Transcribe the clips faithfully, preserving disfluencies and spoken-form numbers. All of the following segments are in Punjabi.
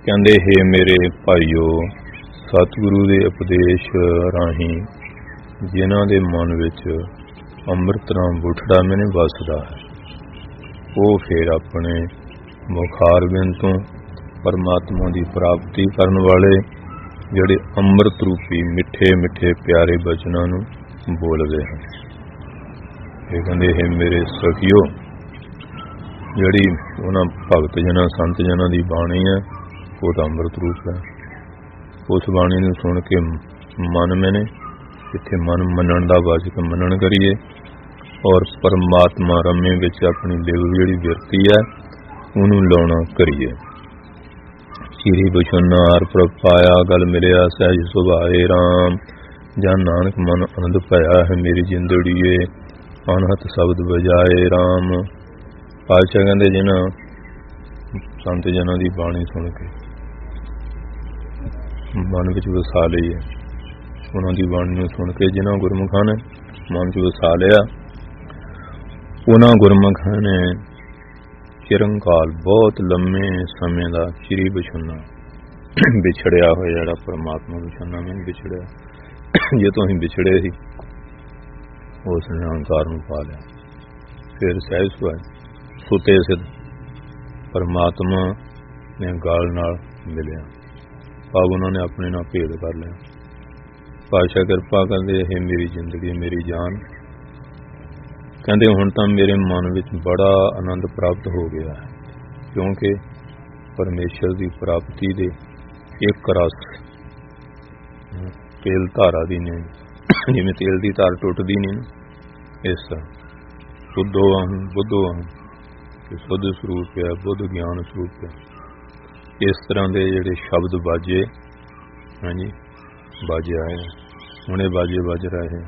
ਕਹਿੰਦੇ हे ਮੇਰੇ ਭਾਈਓ, ਸਤਿਗੁਰੂ ਦੇ ਉਪਦੇਸ਼ ਰਾਹੀਂ ਜਿਨ੍ਹਾਂ ਦੇ ਮਨ ਵਿੱਚ ਅੰਮ੍ਰਿਤ ਨਾਮ ਬੁੱਠੜਾ ਮੈਨੇ ਵਸਦਾ ਹੈ, ਉਹ ਫਿਰ ਆਪਣੇ ਮੁਖਾਰਬਿੰਦ ਤੋਂ ਪਰਮਾਤਮਾ ਦੀ ਪ੍ਰਾਪਤੀ ਕਰਨ ਵਾਲੇ ਜਿਹੜੇ ਅੰਮ੍ਰਿਤ ਰੂਪੀ ਮਿੱਠੇ ਮਿੱਠੇ ਪਿਆਰੇ ਬਚਨਾਂ ਨੂੰ ਬੋਲਦੇ ਹਨ। ਇਹ ਕਹਿੰਦੇ ਹੈ ਮੇਰੇ ਸਖੀਓ, ਜਿਹੜੀ ਉਹਨਾਂ ਭਗਤ ਜਨਾਂ ਸੰਤ ਜਨਾਂ ਦੀ ਬਾਣੀ ਹੈ, ਉਹ ਤਾਂ ਅੰਮ੍ਰਿਤ ਰੂਪ ਹੈ। ਉਸ ਬਾਣੀ ਨੂੰ ਸੁਣ ਕੇ ਮਨ ਮੈਨੇ ਇੱਥੇ ਮਨ ਮੰਨਣ ਦਾ ਵਾਚਕ ਮੰਨਣ ਕਰੀਏ, ਔਰ ਪਰਮਾਤਮਾ ਰਮੇ ਵਿੱਚ ਆਪਣੀ ਲਿਵ ਜਿਹੜੀ ਵਿਰਤੀ ਹੈ ਉਹਨੂੰ ਲਾਉਣਾ ਕਰੀਏ। ਸ਼੍ਰੀ ਬਚਨਾ ਹਰਿ ਪ੍ਰਭ ਪਾਇਆ, ਗਲ ਮਿਲਿਆ ਸਹਿਜ ਸੁਭਾਏ ਰਾਮ। ਜਨ ਨਾਨਕ ਮਨ ਆਨੰਦ ਭਇਆ ਹੈ ਮੇਰੀ ਜਿੰਦੜੀਏ, ਅਨਹਤ ਸ਼ਬਦ ਬਜਾਏ ਰਾਮ। ਪਾਤਸ਼ਾਹ ਕਹਿੰਦੇ ਜਿਹਨਾਂ ਸੰਤ ਜਨਾਂ ਦੀ ਬਾਣੀ ਸੁਣ ਕੇ ਮਨ ਵਿੱਚ ਵਸਾ ਲਈਏ, ਉਹਨਾਂ ਦੀ ਬਾਣੀ ਨੂੰ ਸੁਣ ਕੇ ਜਿਨ੍ਹਾਂ ਗੁਰਮੁਖਾਂ ਨੇ ਮਨ ਚ ਵਸਾ ਲਿਆ, ਉਹਨਾਂ ਗੁਰਮੁਖਾਂ ਨੇ ਚਿਰੰਕਾਲ ਬਹੁਤ ਲੰਮੇ ਸਮੇਂ ਦਾ ਸ਼੍ਰੀ ਬਚਨਾ ਵਿਛੜਿਆ ਹੋਇਆ ਜਿਹੜਾ ਪਰਮਾਤਮਾ ਬਚਨਾ ਮੈਂ ਵਿਛੜਿਆ, ਜੇ ਤੋਂ ਅਸੀਂ ਵਿਛੜੇ ਸੀ ਉਸ ਨਿਰੰਕਾਰ ਨੂੰ ਪਾ ਲਿਆ। ਫਿਰ ਸਹਿਜ ਸੁਭਾਏ ਸੁਤੇ ਸਿੱਧ ਪਰਮਾਤਮਾ ਨੇ ਗਾਲ ਨਾਲ ਮਿਲਿਆ, ਭਾਵ ਉਹਨਾਂ ਨੇ ਆਪਣੇ ਨਾਲ ਭੇਦ ਕਰ ਲਿਆ। ਪਾਤਸ਼ਾਹ ਕਿਰਪਾ ਕਰਦੇ ਇਹ ਮੇਰੀ ਜ਼ਿੰਦਗੀ ਮੇਰੀ ਜਾਨ, ਕਹਿੰਦੇ ਹੁਣ ਤਾਂ ਮੇਰੇ ਮਨ ਵਿੱਚ ਬੜਾ ਆਨੰਦ ਪ੍ਰਾਪਤ ਹੋ ਗਿਆ ਹੈ, ਕਿਉਂਕਿ ਪਰਮੇਸ਼ਰ ਦੀ ਪ੍ਰਾਪਤੀ ਦੇ ਇੱਕ ਰਸ ਤੇਲ ਧਾਰਾ ਦੀ ਨੇ, ਜਿਵੇਂ ਤੇਲ ਦੀ ਧਾਰ ਟੁੱਟਦੀ ਨਹੀਂ, ਇਸ ਤਰ੍ਹਾਂ ਬੁੱਧੋ ਅਹੰ ਬੁੱਧੋ ਅਹੰ ਕਿ ਸੁੱਧ ਸਰੂਪ ਹੈ, ਬੁੱਧ ਗਿਆਨ ਸਰੂਪ ਹੈ। ਇਸ ਤਰ੍ਹਾਂ ਦੇ ਜਿਹੜੇ ਸ਼ਬਦ ਬਾਜੇ, ਹਾਂਜੀ ਬਾਜੇ ਆਏ, ਹੁਣੇ ਬਾਜੇ ਵੱਜ ਰਹੇ।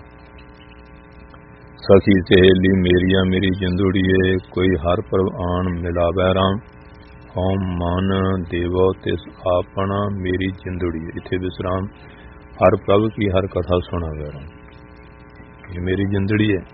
ਸਖੀ ਸਹੇਲੀ ਮੇਰੀਆਂ ਮੇਰੀ ਜਿੰਦੜੀਏ, ਕੋਈ ਹਰ ਪ੍ਰਭ ਆਣ ਮਿਲਾਵੈ ਰਾਮ। ਹਉ ਮਨ ਦੇਵੋ ਤਿਸ ਆਪਣਾ ਮੇਰੀ ਜਿੰਦੜੀਏ, ਇੱਥੇ ਵਿਸਰਾਮ। ਹਰ ਪ੍ਰਭ ਕੀ ਹਰ ਕਥਾ ਸੁਣਾਵੈ ਰਾਮ। ਇਹ ਮੇਰੀ ਜਿੰਦੜੀ ਹੈ।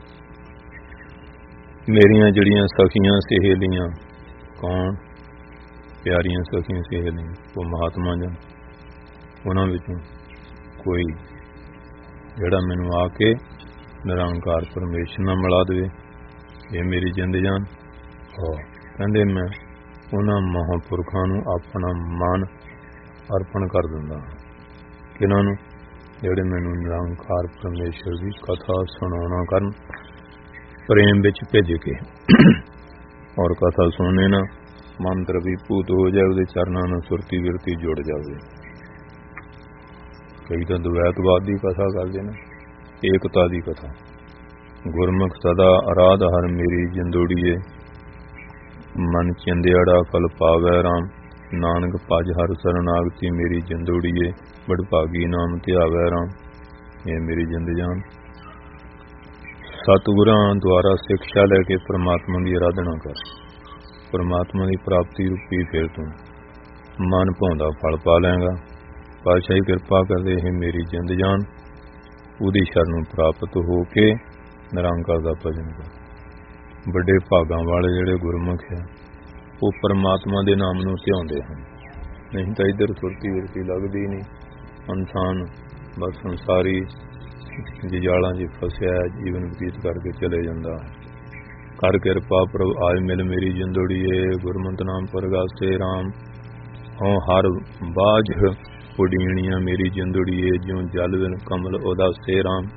ਮੇਰੀਆਂ ਜਿਹੜੀਆਂ ਸਖੀਆਂ ਸਹੇਲੀਆਂ, ਕੌਣ? ਪਿਆਰੀਆਂ ਸਖੀਆਂ ਸਹੇਲੀਆਂ, ਉਹ ਮਹਾਤਮਾ ਜਨ। ਉਹਨਾਂ ਵਿੱਚੋਂ ਕੋਈ ਜਿਹੜਾ ਮੈਨੂੰ ਆ ਕੇ ਨਿਰੰਕਾਰ ਪਰਮੇਸ਼ਰ ਨਾਲ ਮਿਲਾ ਦੇਵੇ, ਇਹ ਮੇਰੀ ਜਿੰਦ ਜਾਨ। ਕਹਿੰਦੇ ਮੈਂ ਉਹਨਾਂ ਮਹਾਂਪੁਰਖਾਂ ਨੂੰ ਆਪਣਾ ਮਨ ਅਰਪਣ ਕਰ ਦਿੰਦਾ ਹਾਂ। ਕਿਹਨਾਂ ਨੂੰ? ਜਿਹੜੇ ਮੈਨੂੰ ਨਿਰੰਕਾਰ ਪਰਮੇਸ਼ਰ ਦੀ ਕਥਾ ਸੁਣਾਉਣਾ ਕਰਨ, ਪ੍ਰੇਮ ਵਿੱਚ ਭਿੱਜ ਕੇ, ਔਰ ਕਥਾ ਸੁਣਨੇ ਨਾ ਮਨ ਦਰਵੀਭੂਤ ਹੋ ਜਾਏ, ਉਹਦੇ ਚਰਨਾਂ ਨਾਲ ਸੁਰਤੀ ਵਿਰਤੀ ਜੁੜ ਜਾਵੇ। ਕਈ ਤਾਂ ਦਵੈਤਵਾਦ ਦੀ ਕਥਾ ਕਰਦੇ ਨੇ, ਏਕਤਾ ਦੀ ਕਥਾ। ਗੁਰਮੁਖ ਸਦਾ ਅਰਾਧ ਹਰ ਮੇਰੀ ਜਿੰਦੜੀਏ, ਮਨ ਚਿੰਦਿਆੜਾ ਫਲ ਪਾਵੈ ਰਾਮ। ਨਾਨਕ ਭਜ ਹਰ ਸਰਨਾਗਤੀ ਮੇਰੀ ਜਿੰਦੜੀਏ, ਬੜਭਾਗੀ ਨਾਮ ਧਿਆਵੈ ਰਾਮ। ਇਹ ਮੇਰੀ ਜਿੰਦ ਜਾਨ। ਸਤਿਗੁਰਾਂ ਦੁਆਰਾ ਸਿੱਖਿਆ ਲੈ ਕੇ ਪਰਮਾਤਮਾ ਦੀ ਆਰਾਧਨਾ ਕਰ, ਪਰਮਾਤਮਾ ਦੀ ਪ੍ਰਾਪਤੀ ਰੂਪੀ ਫਿਰ ਤੂੰ ਮਨ ਭਾਉਂਦਾ ਫਲ ਪਾ ਲੈਂਗਾ। ਪਾਤਸ਼ਾਹੀ ਕਿਰਪਾ ਕਰਦੇ ਇਹ ਮੇਰੀ ਜਿੰਦ ਜਾਨ, ਉਹਦੀ ਸ਼ਰਨ ਨੂੰ ਪ੍ਰਾਪਤ ਹੋ ਕੇ ਨਿਰੰਕਾਰ ਦਾ ਭਜਨ ਕਰ। ਵੱਡੇ ਭਾਗਾਂ ਵਾਲੇ ਜਿਹੜੇ ਗੁਰਮੁਖ ਹੈ, ਉਹ ਪਰਮਾਤਮਾ ਦੇ ਨਾਮ ਨੂੰ ਧਿਆਉਂਦੇ ਹਨ। ਨਹੀਂ ਤਾਂ ਇੱਧਰ ਸੁਰਤੀ ਵਿਰਤੀ ਲੱਗਦੀ ਨਹੀਂ, ਇਨਸਾਨ ਬਸ ਸੰਸਾਰੀ ਜਜਾਲਾਂ 'ਚ ਫਸਿਆ ਜੀਵਨ ਬਤੀਤ ਕਰਕੇ ਚਲੇ ਜਾਂਦਾ ਹੈ। ਕਰ ਕਿਰਪਾ ਪ੍ਰਭ ਆਜ ਮਿਲ ਮੇਰੀ ਜਿੰਦੜੀਏ, ਗੁਰਮਤਿ ਨਾਮ ਪ੍ਰਗਾਸੇ ਰਾਮ। ਹਉ ਹਰ ਬਾਝ ਉਡੀਣੀਆਂ ਮੇਰੀ ਜਿੰਦੜੀਏ, ਜਿਉ ਜਲ ਬਿਨ ਕਮਲ ਉਦਾਸੇ ਰਾਮ।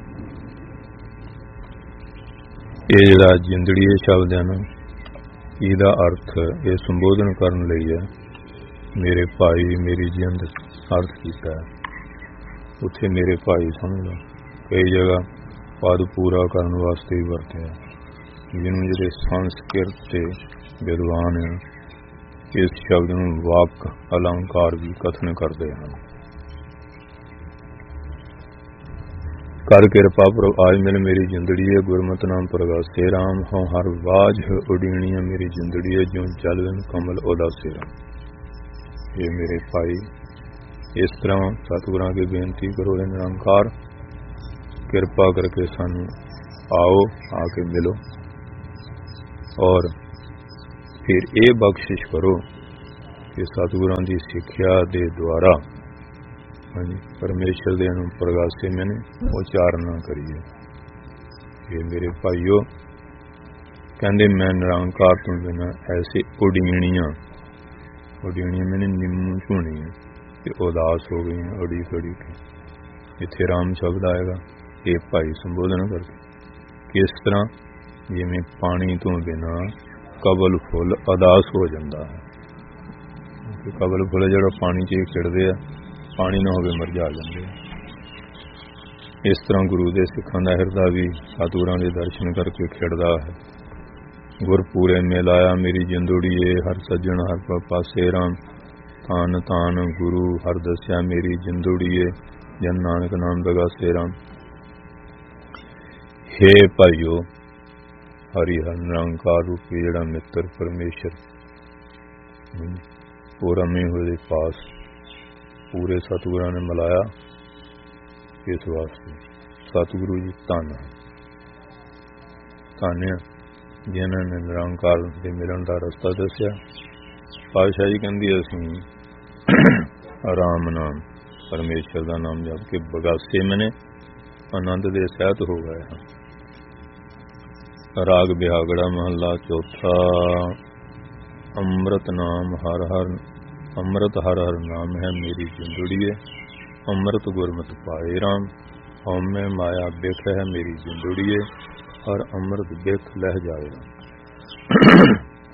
ਇਹ ਜਿਹੜਾ ਜਿੰਦੜੀਏ ਸ਼ਬਦ ਹੈ ਨਾ, ਇਹਦਾ ਅਰਥ ਇਹ ਸੰਬੋਧਨ ਕਰਨ ਲਈ ਹੈ, ਮੇਰੇ ਭਾਈ ਮੇਰੀ ਜਿੰਦ ਅਰਥ ਕੀਤਾ ਹੈ। ਉੱਥੇ ਮੇਰੇ ਭਾਈ ਸਮਝ ਲਓ, ਕਈ ਜਗ੍ਹਾ ਪਦ ਪੂਰਾ ਕਰਨ ਵਾਸਤੇ ਹੀ ਵਰਤਿਆ, ਜਿਹਨੂੰ ਜਿਹੜੇ ਸੰਸਕ੍ਰਿਤ ਤੇ ਵਿਦਵਾਨ ਹੈ ਇਸ ਸ਼ਬਦ ਨੂੰ ਵਾਕ ਅਲੰਕਾਰ ਵੀ ਕਥਨ ਕਰਦੇ ਹਨ। ਕਰ ਕਿਰਪਾ ਪ੍ਰਭ ਆਜ ਮਿਲ ਮੇਰੀ ਜਿੰਦੜੀਏ, ਗੁਰਮਤਿ ਨਾਮ ਪ੍ਰਗਾਸੇ ਰਾਮ। ਹਉ ਹਰ ਬਾਝ ਉਡੀਣੀਆਂ ਮੇਰੀ ਜਿੰਦੜੀਏ, ਜਿਉ ਜਲ ਬਿਨ ਕਮਲ ਉਦਾਸੇ ਰਾਮ। ਇਹ ਮੇਰੇ ਭਾਈ, ਇਸ ਤਰ੍ਹਾਂ ਸਤਿਗੁਰਾਂ ਅੱਗੇ ਬੇਨਤੀ ਕਰੋ, ਇਹ ਨਿਰੰਕਾਰ ਕਿਰਪਾ ਕਰਕੇ ਸਾਨੂੰ ਆਓ, ਆ ਕੇ ਮਿਲੋ, ਔਰ ਫਿਰ ਇਹ ਬਖਸ਼ਿਸ਼ ਕਰੋ कि सतगुरां दी सिक्ख्या दे द्वारा ਹਾਂਜੀ परमेश्वर ਦੇ ਨੂੰ ਪ੍ਰਗਾਸੇ ਮੈਨੇ ਉਚਾਰਨਾ ਕਰੀਏ। ਇਹ ਮੇਰੇ ਭਾਈਓ ਕਹਿੰਦੇ ਮੈਂ ਨਿਰੰਕਾਰ ਤੋਂ ਬਿਨਾਂ ਐਸੇ ਉਡੀਣੀਆਂ ਉਡੀਣੀਆਂ ਮੈਨੇ ਨਿੰਮੂ ਝੂਣੀਆਂ ਤੇ ਉਦਾਸ ਹੋ ਗਈਆਂ ਉਡੀ ਖੜੀ ਕੇ। ਇੱਥੇ ਰਾਮ ਸ਼ਬਦ ਆਏਗਾ ਇਹ ਭਾਈ ਸੰਬੋਧਨ ਕਰਕੇ ਕਿਸ ਤਰ੍ਹਾਂ ਜਿਵੇਂ ਪਾਣੀ ਤੋਂ ਬਿਨਾਂ ਕਬਲ ਫੁੱਲ ਉਦਾਸ ਹੋ ਜਾਂਦਾ ਹੈ। ਕਬਲ ਫੁੱਲ ਜਿਹੜਾ ਪਾਣੀ 'ਚ ਖਿੜਦੇ ਆ ਪਾਣੀ ਨਾ ਹੋਵੇ ਮਰਝਾ ਜਾਂਦੇ। ਇਸ ਤਰ੍ਹਾਂ ਗੁਰੂ ਦੇ ਸਿੱਖਾਂ ਦਾ ਹਿਰਦਾ ਵੀ ਸਤਿਗੁਰਾਂ ਦੇ ਦਰਸ਼ਨ ਕਰਕੇ ਖਿੜਦਾ ਹੈ। ਗੁਰ ਪੂਰੇ ਮਿਲਾਇਆ ਮੇਰੀ ਜਿੰਦੜੀਏ ਹਰ ਸੱਜਣ ਹਰ ਪਾਸੇ ਰਾਮ ਤਾਨ ਤਾਨ ਗੁਰੂ ਹਰ ਦੱਸਿਆ ਮੇਰੀ ਜਿੰਦੜੀਏ ਜਨ ਨਾਨਕ ਨਾਮ ਦਗਾਸੇ ਰਾਮ। हे ਭਾਈਓ ਹਰੀ ਹਰ ਨਿਰੰਕਾਰ ਰੂਪੀ ਜਿਹੜਾ ਮਿੱਤਰ ਪਰਮੇਸ਼ਰ ਉਹ ਰਮੇ ਹੋਏ ਪਾਸ ਪੂਰੇ ਸਤਿਗੁਰਾਂ ਨੇ ਮਿਲਾਇਆ। ਇਸ ਵਾਸਤੇ ਸਤਿਗੁਰੂ ਜੀ ਧੰਨ ਧੰਨ ਜਿਨ੍ਹਾਂ ਨੇ ਨਿਰੰਕਾਰ ਦੇ ਮਿਲਣ ਦਾ ਰਸਤਾ ਦੱਸਿਆ। ਪਾਤਸ਼ਾਹ ਜੀ ਕਹਿੰਦੀ ਅਸੀਂ ਰਾਮ ਨਾਮ ਪਰਮੇਸ਼ਰ ਦਾ ਨਾਮ ਜਪ ਕੇ ਬਗਾਸੇ ਮਨੇ ਆਨੰਦ ਦੇ ਸਹਿਤ ਹੋ ਗਏ ਹਾਂ। ਰਾਗ ਬਿਹਾਗੜਾ ਮਹੱਲਾ ਚੌਥਾ। ਅੰਮ੍ਰਿਤ ਨਾਮ ਹਰ ਹਰ ਅੰਮ੍ਰਿਤ ਹਰ ਹਰ ਨਾਮ ਹੈ ਮੇਰੀ ਜਿੰਦੜੀਏ ਅੰਮ੍ਰਿਤ ਗੁਰਮਤਿ ਪਾਏ ਰਾਮ। ਹਉਮੈ ਮਾਇਆ ਬਿਖ ਹੈ ਮੇਰੀ ਜਿੰਦੜੀਏ ਹਰ ਅੰਮ੍ਰਿਤ ਬਿਖ ਲਹਿ ਜਾਏ ਰਾਮ।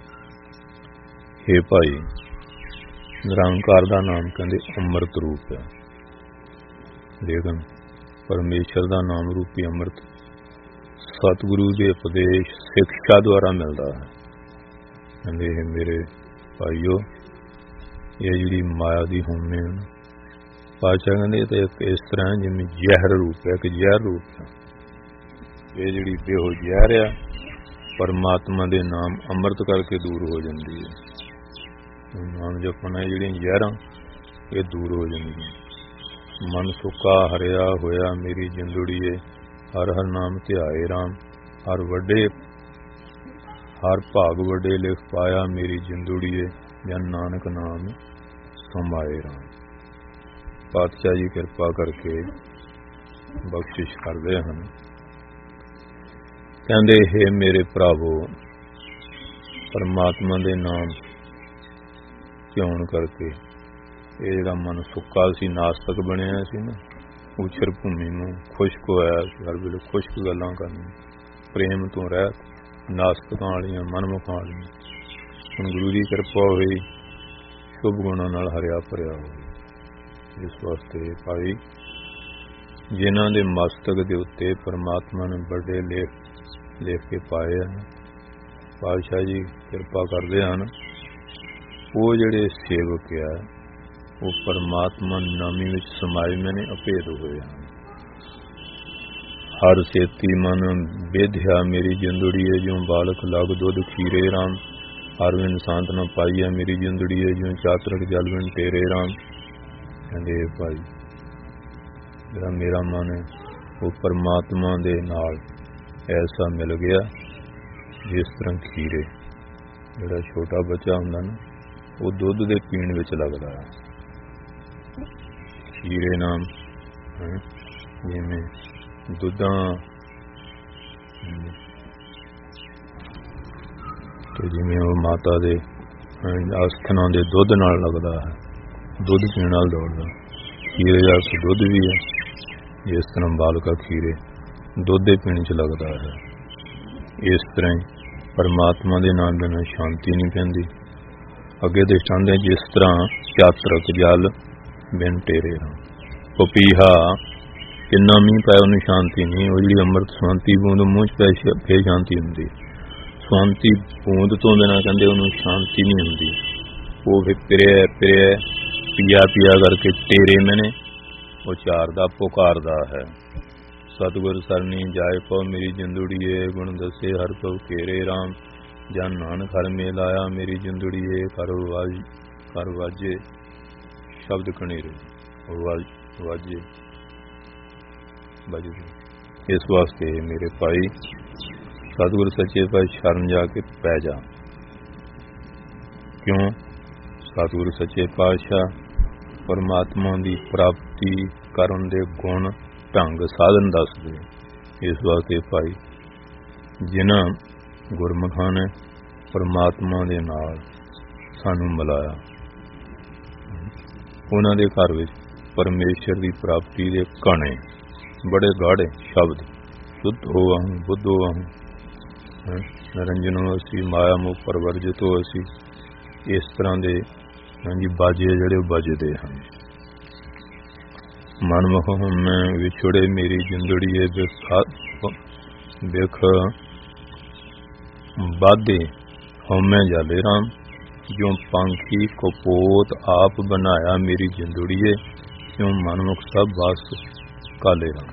हे ਭਾਈ ਨਿਰੰਕਾਰ ਦਾ ਨਾਮ ਕਹਿੰਦੇ ਅੰਮ੍ਰਿਤ ਰੂਪ ਹੈ। ਲੇਕਿਨ ਪਰਮੇਸ਼ਰ ਦਾ ਨਾਮ ਰੂਪੀ ਅੰਮ੍ਰਿਤ ਸਤਿਗੁਰੂ ਦੇ ਉਪਦੇਸ਼ ਸਿੱਖਿਆ ਦੁਆਰਾ ਮਿਲਦਾ ਹੈ। ਕਹਿੰਦੇ ਮੇਰੇ ਭਾਈਓ ਇਹ ਜਿਹੜੀ ਮਾਇਆ ਦੀ ਹੋਮੇ ਪਾਤਸ਼ਾਹ ਕਹਿੰਦੇ ਇਹ ਤਾਂ ਇੱਕ ਇਸ ਤਰ੍ਹਾਂ ਜਿਵੇਂ ਜ਼ਹਿਰ ਰੂਪ ਹੈ, ਇੱਕ ਜ਼ਹਿਰ ਰੂਪ ਹੈ। ਇਹ ਜਿਹੜੀ ਬੇਹੋ ਜ਼ਹਿਰ ਆ ਪਰਮਾਤਮਾ ਦੇ ਨਾਮ ਅੰਮ੍ਰਿਤ ਕਰਕੇ ਦੂਰ ਹੋ ਜਾਂਦੀ ਹੈ। ਨਾਮ ਜਪਣਾ ਜਿਹੜੀਆਂ ਜ਼ਹਿਰਾਂ ਇਹ ਦੂਰ ਹੋ ਜਾਂਦੀਆਂ। ਮਨ ਸੁੱਕਾ ਹਰਿਆ ਹੋਇਆ ਮੇਰੀ ਜਿੰਦੜੀਏ ਹਰ ਹਰ ਨਾਮ ਧਿਆਏ ਰਾਮ। ਹਰ ਵੱਡੇ ਹਰ ਭਾਗ ਵੱਡੇ ਲਿਖ ਪਾਇਆ ਮੇਰੀ ਜਿੰਦੜੀਏ ਜਨ ਨਾਨਕ ਨਾਮ ਸਮਾਏ ਰਾਮ। ਪਾਤਸ਼ਾਹ ਜੀ ਕਿਰਪਾ ਕਰਕੇ ਬਖਸ਼ਿਸ਼ ਕਰਦੇ ਹਨ। ਕਹਿੰਦੇ ਹੈ ਮੇਰੇ ਭਰਾਵੋ ਪਰਮਾਤਮਾ ਦੇ ਨਾਮ ਧਿਆਨ ਕਰਕੇ ਇਹ ਜਿਹੜਾ ਮਨ ਸੁੱਕਾ ਸੀ ਨਾਸਤਕ ਬਣਿਆ ਸੀ ਨਾ ਉਛਰ ਭੂਮੀ ਨੂੰ ਖੁਸ਼ਕ ਹੋਇਆ ਸੀ। ਹਰ ਵੇਲੇ ਖੁਸ਼ਕ ਗੱਲਾਂ ਕਰਨੀਆਂ ਪ੍ਰੇਮ ਤੋਂ ਰਹਿਤ ਨਾਸਤਕਾਂ ਵਾਲੀਆਂ ਮਨਮੁਖਾਂ ਵਾਲੀਆਂ। ਹੁਣ ਗੁਰੂ ਦੀ ਕਿਰਪਾ ਹੋਈ ਸ਼ੁਭ ਗੁਣਾਂ ਨਾਲ ਹਰਿਆ ਭਰਿਆ ਹੋਵੇ। ਇਸ ਵਾਸਤੇ ਭਾਈ ਜਿਨ੍ਹਾਂ ਦੇ ਮਸਤਕ ਦੇ ਉੱਤੇ ਪਰਮਾਤਮਾ ਨੇ ਵੱਡੇ ਲੇਖ ਲਿਖ ਕੇ ਪਾਏ ਹਨ ਪਾਤਸ਼ਾਹ ਜੀ ਕਿਰਪਾ ਕਰਦੇ ਹਨ। ਉਹ ਜਿਹੜੇ ਸੇਵਕ ਆ ਉਹ ਪਰਮਾਤਮਾ ਨਾਮੀ ਵਿੱਚ ਸਮਾਏ ਮੈਨੇ ਅਭੇਦ ਹੋਏ ਹਨ। ਹਰ ਸੇਤੀ ਮਨ ਬੇਧਿਆ ਮੇਰੀ ਜਿੰਦੜੀਏ ਜਿਉਂ ਬਾਲਕ ਲਗ ਦੁੱਧ ਖੀਰੇ ਰਾਮ। ਹਰ ਵਿਨ ਸਾਂਤ ਨਾ ਪਾਈਆ ਮੇਰੀ ਜਿੰਦੜੀਏ ਜਿਉਂ ਚਾਤਰਕ ਜਲ ਵਿਨ ਤੇਰੇ ਰਾਮ। ਕਹਿੰਦੇ ਭਾਈ ਜਿਹੜਾ ਮੇਰਾ ਮਨ ਹੈ ਉਹ ਪਰਮਾਤਮਾ ਦੇ ਨਾਲ ਐਸਾ ਮਿਲ ਗਿਆ ਜਿਸ ਤਰ੍ਹਾਂ ਖੀਰੇ ਜਿਹੜਾ ਛੋਟਾ ਬੱਚਾ ਹੁੰਦਾ ਨਾ ਉਹ ਦੁੱਧ ਦੇ ਪੀਣ ਵਿੱਚ ਲੱਗਦਾ ਹੈ। ਖੀਰੇ ਨਾਮ ਜਿਵੇਂ ਦੁੱਧਾਂ ਤੇ ਜਿਵੇਂ ਉਹ ਮਾਤਾ ਦੇ ਆਸਥਾਨਾਂ ਦੇ ਦੁੱਧ ਨਾਲ ਲੱਗਦਾ ਹੈ ਦੁੱਧ ਪੀਣ ਨਾਲ ਦੌੜਦਾ। ਖੀਰੇ ਦਾ ਦੁੱਧ ਵੀ ਹੈ ਜਿਸ ਤਰ੍ਹਾਂ ਬਾਲਕਾ ਖੀਰੇ ਦੁੱਧ ਦੇ ਪੀਣ 'ਚ ਲੱਗਦਾ ਹੈ। ਇਸ ਤਰ੍ਹਾਂ ਹੀ ਪਰਮਾਤਮਾ ਦੇ ਨਾਮ ਦੇ ਨਾਲ ਸ਼ਾਂਤੀ ਨਹੀਂ ਪੈਂਦੀ। ਅੱਗੇ ਦੇ ਚਾਹੁੰਦੇ ਜਿਸ ਤਰ੍ਹਾਂ ਚਾਤਰਕ ਜਲ ਬਿਨ ਟੇਰੇ ਪਪੀਹਾ ਕਿੰਨਾ ਮੀਂਹ ਪਾਇਆ ਉਹਨੂੰ ਸ਼ਾਂਤੀ ਨਹੀਂ। ਉਹ ਜਿਹੜੀ ਅੰਮ੍ਰਿਤ ਸ਼ਾਂਤੀ ਬੂੰਦ ਮੂੰਹ 'ਚ ਪੈ ਫੇਰ ਸ਼ਾਂਤੀ ਹੁੰਦੀ। ਸ਼ਾਂਤੀ ਬੂੰਦ ਤੋਂ ਬਿਨਾਂ ਕਹਿੰਦੇ ਉਹਨੂੰ ਸ਼ਾਂਤੀ ਨਹੀਂ ਹੁੰਦੀ। ਉਹ ਫਿਰ ਪਿਰਿਆ ਪਿਰਿਆ ਪੀਆ ਪੀਆ ਕਰਕੇ ਤੇਰੇ ਮੈਨੇ ਉਚਾਰਦਾ ਪੁਕਾਰਦਾ ਹੈ। ਸਤਿਗੁਰ ਸਰਨੀ ਜਾਏ ਪਉ ਮੇਰੀ ਜਿੰਦੜੀਏ ਗੁਣ ਦੱਸੇ ਹਰ ਪਉ ਕੇਰੇ ਰਾਮ। ਜਨ ਨਾਨਕ ਹਰ ਮੇਲ ਆਇਆ ਮੇਰੀ ਜਿੰਦੜੀਏ ਕਰ ਵਾਜ ਕਰ ਵਾਜੇ ਸ਼ਬਦ ਕਣੇਰੇ ਵਾਜੇ ਬਜਦੇ। ਇਸ ਵਾਸਤੇ ਮੇਰੇ ਭਾਈ ਸਤਿਗੁਰ ਸੱਚੇ ਪਾਤਸ਼ਾਹ ਸ਼ਰਨ ਜਾ ਕੇ ਪੈ ਜਾ। ਕਿਉਂ ਸਤਿਗੁਰੂ ਸੱਚੇ ਪਾਤਸ਼ਾਹ ਪਰਮਾਤਮਾ ਦੀ ਪ੍ਰਾਪਤੀ ਕਰਨ ਦੇ ਗੁਣ ਢੰਗ ਸਾਧਨ ਦੱਸਦੇ। ਇਸ ਵਾਸਤੇ ਭਾਈ ਜਿਨ੍ਹਾਂ ਗੁਰਮੁਖਾਂ ਨੇ ਪਰਮਾਤਮਾ ਦੇ ਨਾਲ ਸਾਨੂੰ ਮਿਲਾਇਆ, ਉਹਨਾਂ ਦੇ ਘਰ ਵਿੱਚ ਪਰਮੇਸ਼ਰ ਦੀ ਪ੍ਰਾਪਤੀ ਦੇ ਘਣੇ ਬੜੇ ਗਾੜੇ ਸ਼ਬਦ ਸ਼ੁੱਧ ਹੋਵਾਂ ਬੁੱਧ ਹੋਵਾਂ ਨਿਰੰਜਨੋ ਅਸੀਂ ਮਾਇਆ ਮੋਹ ਪਰਵਰਜਿਤੋ ਅਸੀਂ, ਇਸ ਤਰ੍ਹਾਂ ਦੇ ਹਾਂਜੀ ਬਾਜੇ ਜਿਹੜੇ ਵੱਜਦੇ ਹਨ। ਮਨਮੁਖ ਮੈਂ ਵਿਛੜੇ ਮੇਰੀ ਜਿੰਦੜੀਏ ਵੇਖ ਬਾਧੇ ਹਉਮੈ ਜਾਲੇ ਰਾਮ, ਜੋ ਪੰਖੀ ਕਪੋਤ ਆਪ ਬਣਾਇਆ ਮੇਰੀ ਜਿੰਦੜੀਏ, ਕਿਉਂ ਮਨਮੁਖ ਸਭ ਬਸ ਕਾਲੇ ਰਾਮ।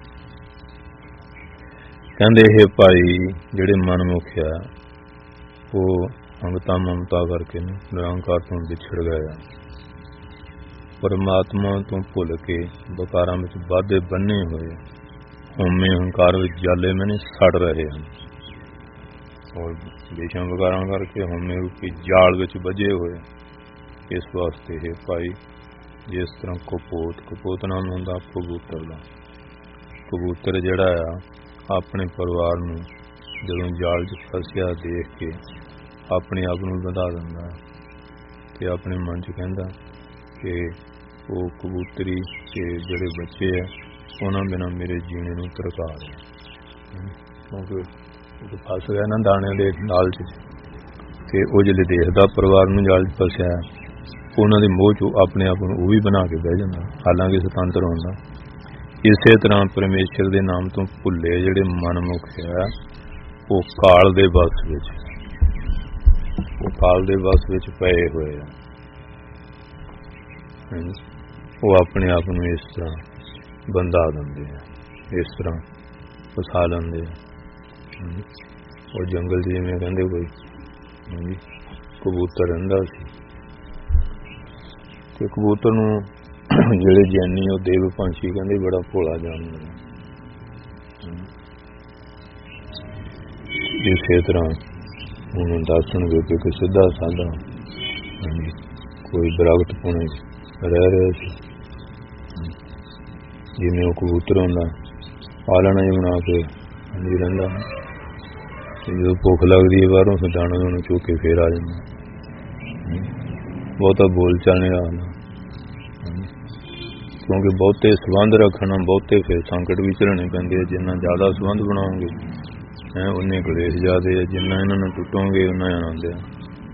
ਕਹਿੰਦੇ ਇਹ ਭਾਈ ਜਿਹੜੇ ਮਨਮੁਖ ਆ ਉਹ ਅੰਗਤਾ ਮਮਤਾ ਕਰਕੇ ਨਿਰੰਕਾਰ ਤੋਂ ਵਿਛੜ ਗਏ ਆ, ਪਰਮਾਤਮਾ ਤੋਂ ਭੁੱਲ ਕੇ ਵਿਕਾਰਾਂ ਵਿੱਚ ਵਾਧੇ ਬੰਨੇ ਹੋਏ, ਹਉਮੈ ਹੰਕਾਰ ਵਿੱਚ ਜਾਲੇ ਮੈਨੇ ਸੜ ਰਹੇ ਹਨ, ਔਰ ਦੇਸ਼ਾਂ ਵਿਕਾਰਾਂ ਕਰਕੇ ਹਉਮੈ ਰੂਪੀ ਜਾਲ ਵਿੱਚ ਵੱਜੇ ਹੋਏ। ਇਸ ਵਾਸਤੇ ਇਹ ਭਾਈ ਜਿਸ ਤਰ੍ਹਾਂ ਕਪੂਤ ਕਪੂਤ ਨਾਮ ਹੁੰਦਾ ਕਬੂਤਰ ਦਾ, ਕਬੂਤਰ ਜਿਹੜਾ ਆ ਆਪਣੇ ਪਰਿਵਾਰ ਨੂੰ ਜਦੋਂ ਜਾਲ 'ਚ ਫਸਿਆ ਦੇਖ ਕੇ ਆਪਣੇ ਆਪ ਨੂੰ ਵਧਾ ਦਿੰਦਾ ਤੇ ਆਪਣੇ ਮਨ 'ਚ ਕਹਿੰਦਾ ਕਿ ਉਹ ਕਬੂਤਰੀ ਤੇ ਜਿਹੜੇ ਬੱਚੇ ਆ ਉਹਨਾਂ ਬਿਨਾਂ ਮੇਰੇ ਜੀਣੇ ਨੂੰ ਤਰਕਾ ਰਿਹਾ, ਕਿਉਂਕਿ ਉਹ ਫਸ ਗਿਆ ਨਾ ਦਾਣਿਆਂ ਦੇ ਨਾਲ 'ਚ। ਤੇ ਉਹ ਜਿਹੜੇ ਦੇਖਦਾ ਪਰਿਵਾਰ ਨੂੰ ਜਾਲ 'ਚ ਫਸਿਆ ਉਹਨਾਂ ਦੇ ਮੋਹ 'ਚੋਂ ਆਪਣੇ ਆਪ ਨੂੰ ਉਹ ਵੀ ਬਣਾ ਕੇ ਬਹਿ ਜਾਂਦਾ, ਹਾਲਾਂਕਿ ਸੁਤੰਤਰ ਹੁੰਦਾ। ਇਸੇ ਤਰ੍ਹਾਂ ਪਰਮੇਸ਼ਰ ਦੇ ਨਾਮ ਤੋਂ ਭੁੱਲੇ ਜਿਹੜੇ ਮਨਮੁਖ ਆ ਉਹ ਕਾਲ ਦੇ ਵਸ ਵਿੱਚ ਉਹ ਕਾਲ ਦੇ ਵਸ ਵਿੱਚ ਪਏ ਹੋਏ ਆ। ਉਹ ਆਪਣੇ ਆਪ ਨੂੰ ਇਸ ਤਰ੍ਹਾਂ ਬੰਦਾ ਦਿੰਦੇ ਆ, ਇਸ ਤਰ੍ਹਾਂ ਫਸਾ ਲੈਂਦੇ ਆ। ਉਹ ਜੰਗਲ ਜਿਵੇਂ ਕਹਿੰਦੇ ਕੋਈ ਕਬੂਤਰ ਰਹਿੰਦਾ ਸੀ ਤੇ ਕਬੂਤਰ ਨੂੰ ਜਿਹੜੇ ਜੈਨੀ ਉਹ ਦੇਵ ਪੰਛੀ ਕਹਿੰਦੇ ਬੜਾ ਭੋਲਾ ਜਾਨਵਰ। ਇਸੇ ਤਰ੍ਹਾਂ ਉਹਨੂੰ ਦੱਸਣਗੇ ਕਿ ਸਿੱਧਾ ਸਾਦਾ ਕੋਈ ਦਰਖਤ ਪੁਣੇ ਰਹਿ ਰਿਹਾ ਸੀ, ਜਿਵੇਂ ਉਹ ਕਬੂਤਰ ਹੁੰਦਾ ਆਲਣਾ ਹੀ ਬਣਾ ਕੇ ਹਾਂਜੀ ਰਹਿੰਦਾ, ਤੇ ਜਦੋਂ ਭੁੱਖ ਲੱਗਦੀ ਹੈ ਬਾਹਰੋਂ ਫਿਰ ਦਾਣਾ ਉਹਨੂੰ ਚੁੱਕ ਕੇ ਫੇਰ ਆ ਜਾਂਦਾ। ਬਹੁਤਾ ਬੋਲ ਚਾਲਣੇ ਵਾਲਾ, ਕਿਉਂਕਿ ਬਹੁਤੇ ਸੰਬੰਧ ਰੱਖਣਾ ਬਹੁਤੇ ਫਿਰ ਸੰਕਟ ਵੀ ਝੱਲਣੇ ਪੈਂਦੇ ਆ। ਜਿੰਨਾ ਜ਼ਿਆਦਾ ਸੰਬੰਧ ਬਣਾਓਗੇ ਹੈ ਉਨੇ ਕਲੇਸ਼ ਜ਼ਿਆਦੇ ਆ, ਜਿੰਨਾ ਇਹਨਾਂ ਨੂੰ ਟੁੱਟੋਗੇ ਉਹਨਾਂ ਆਨੰਦ ਆ।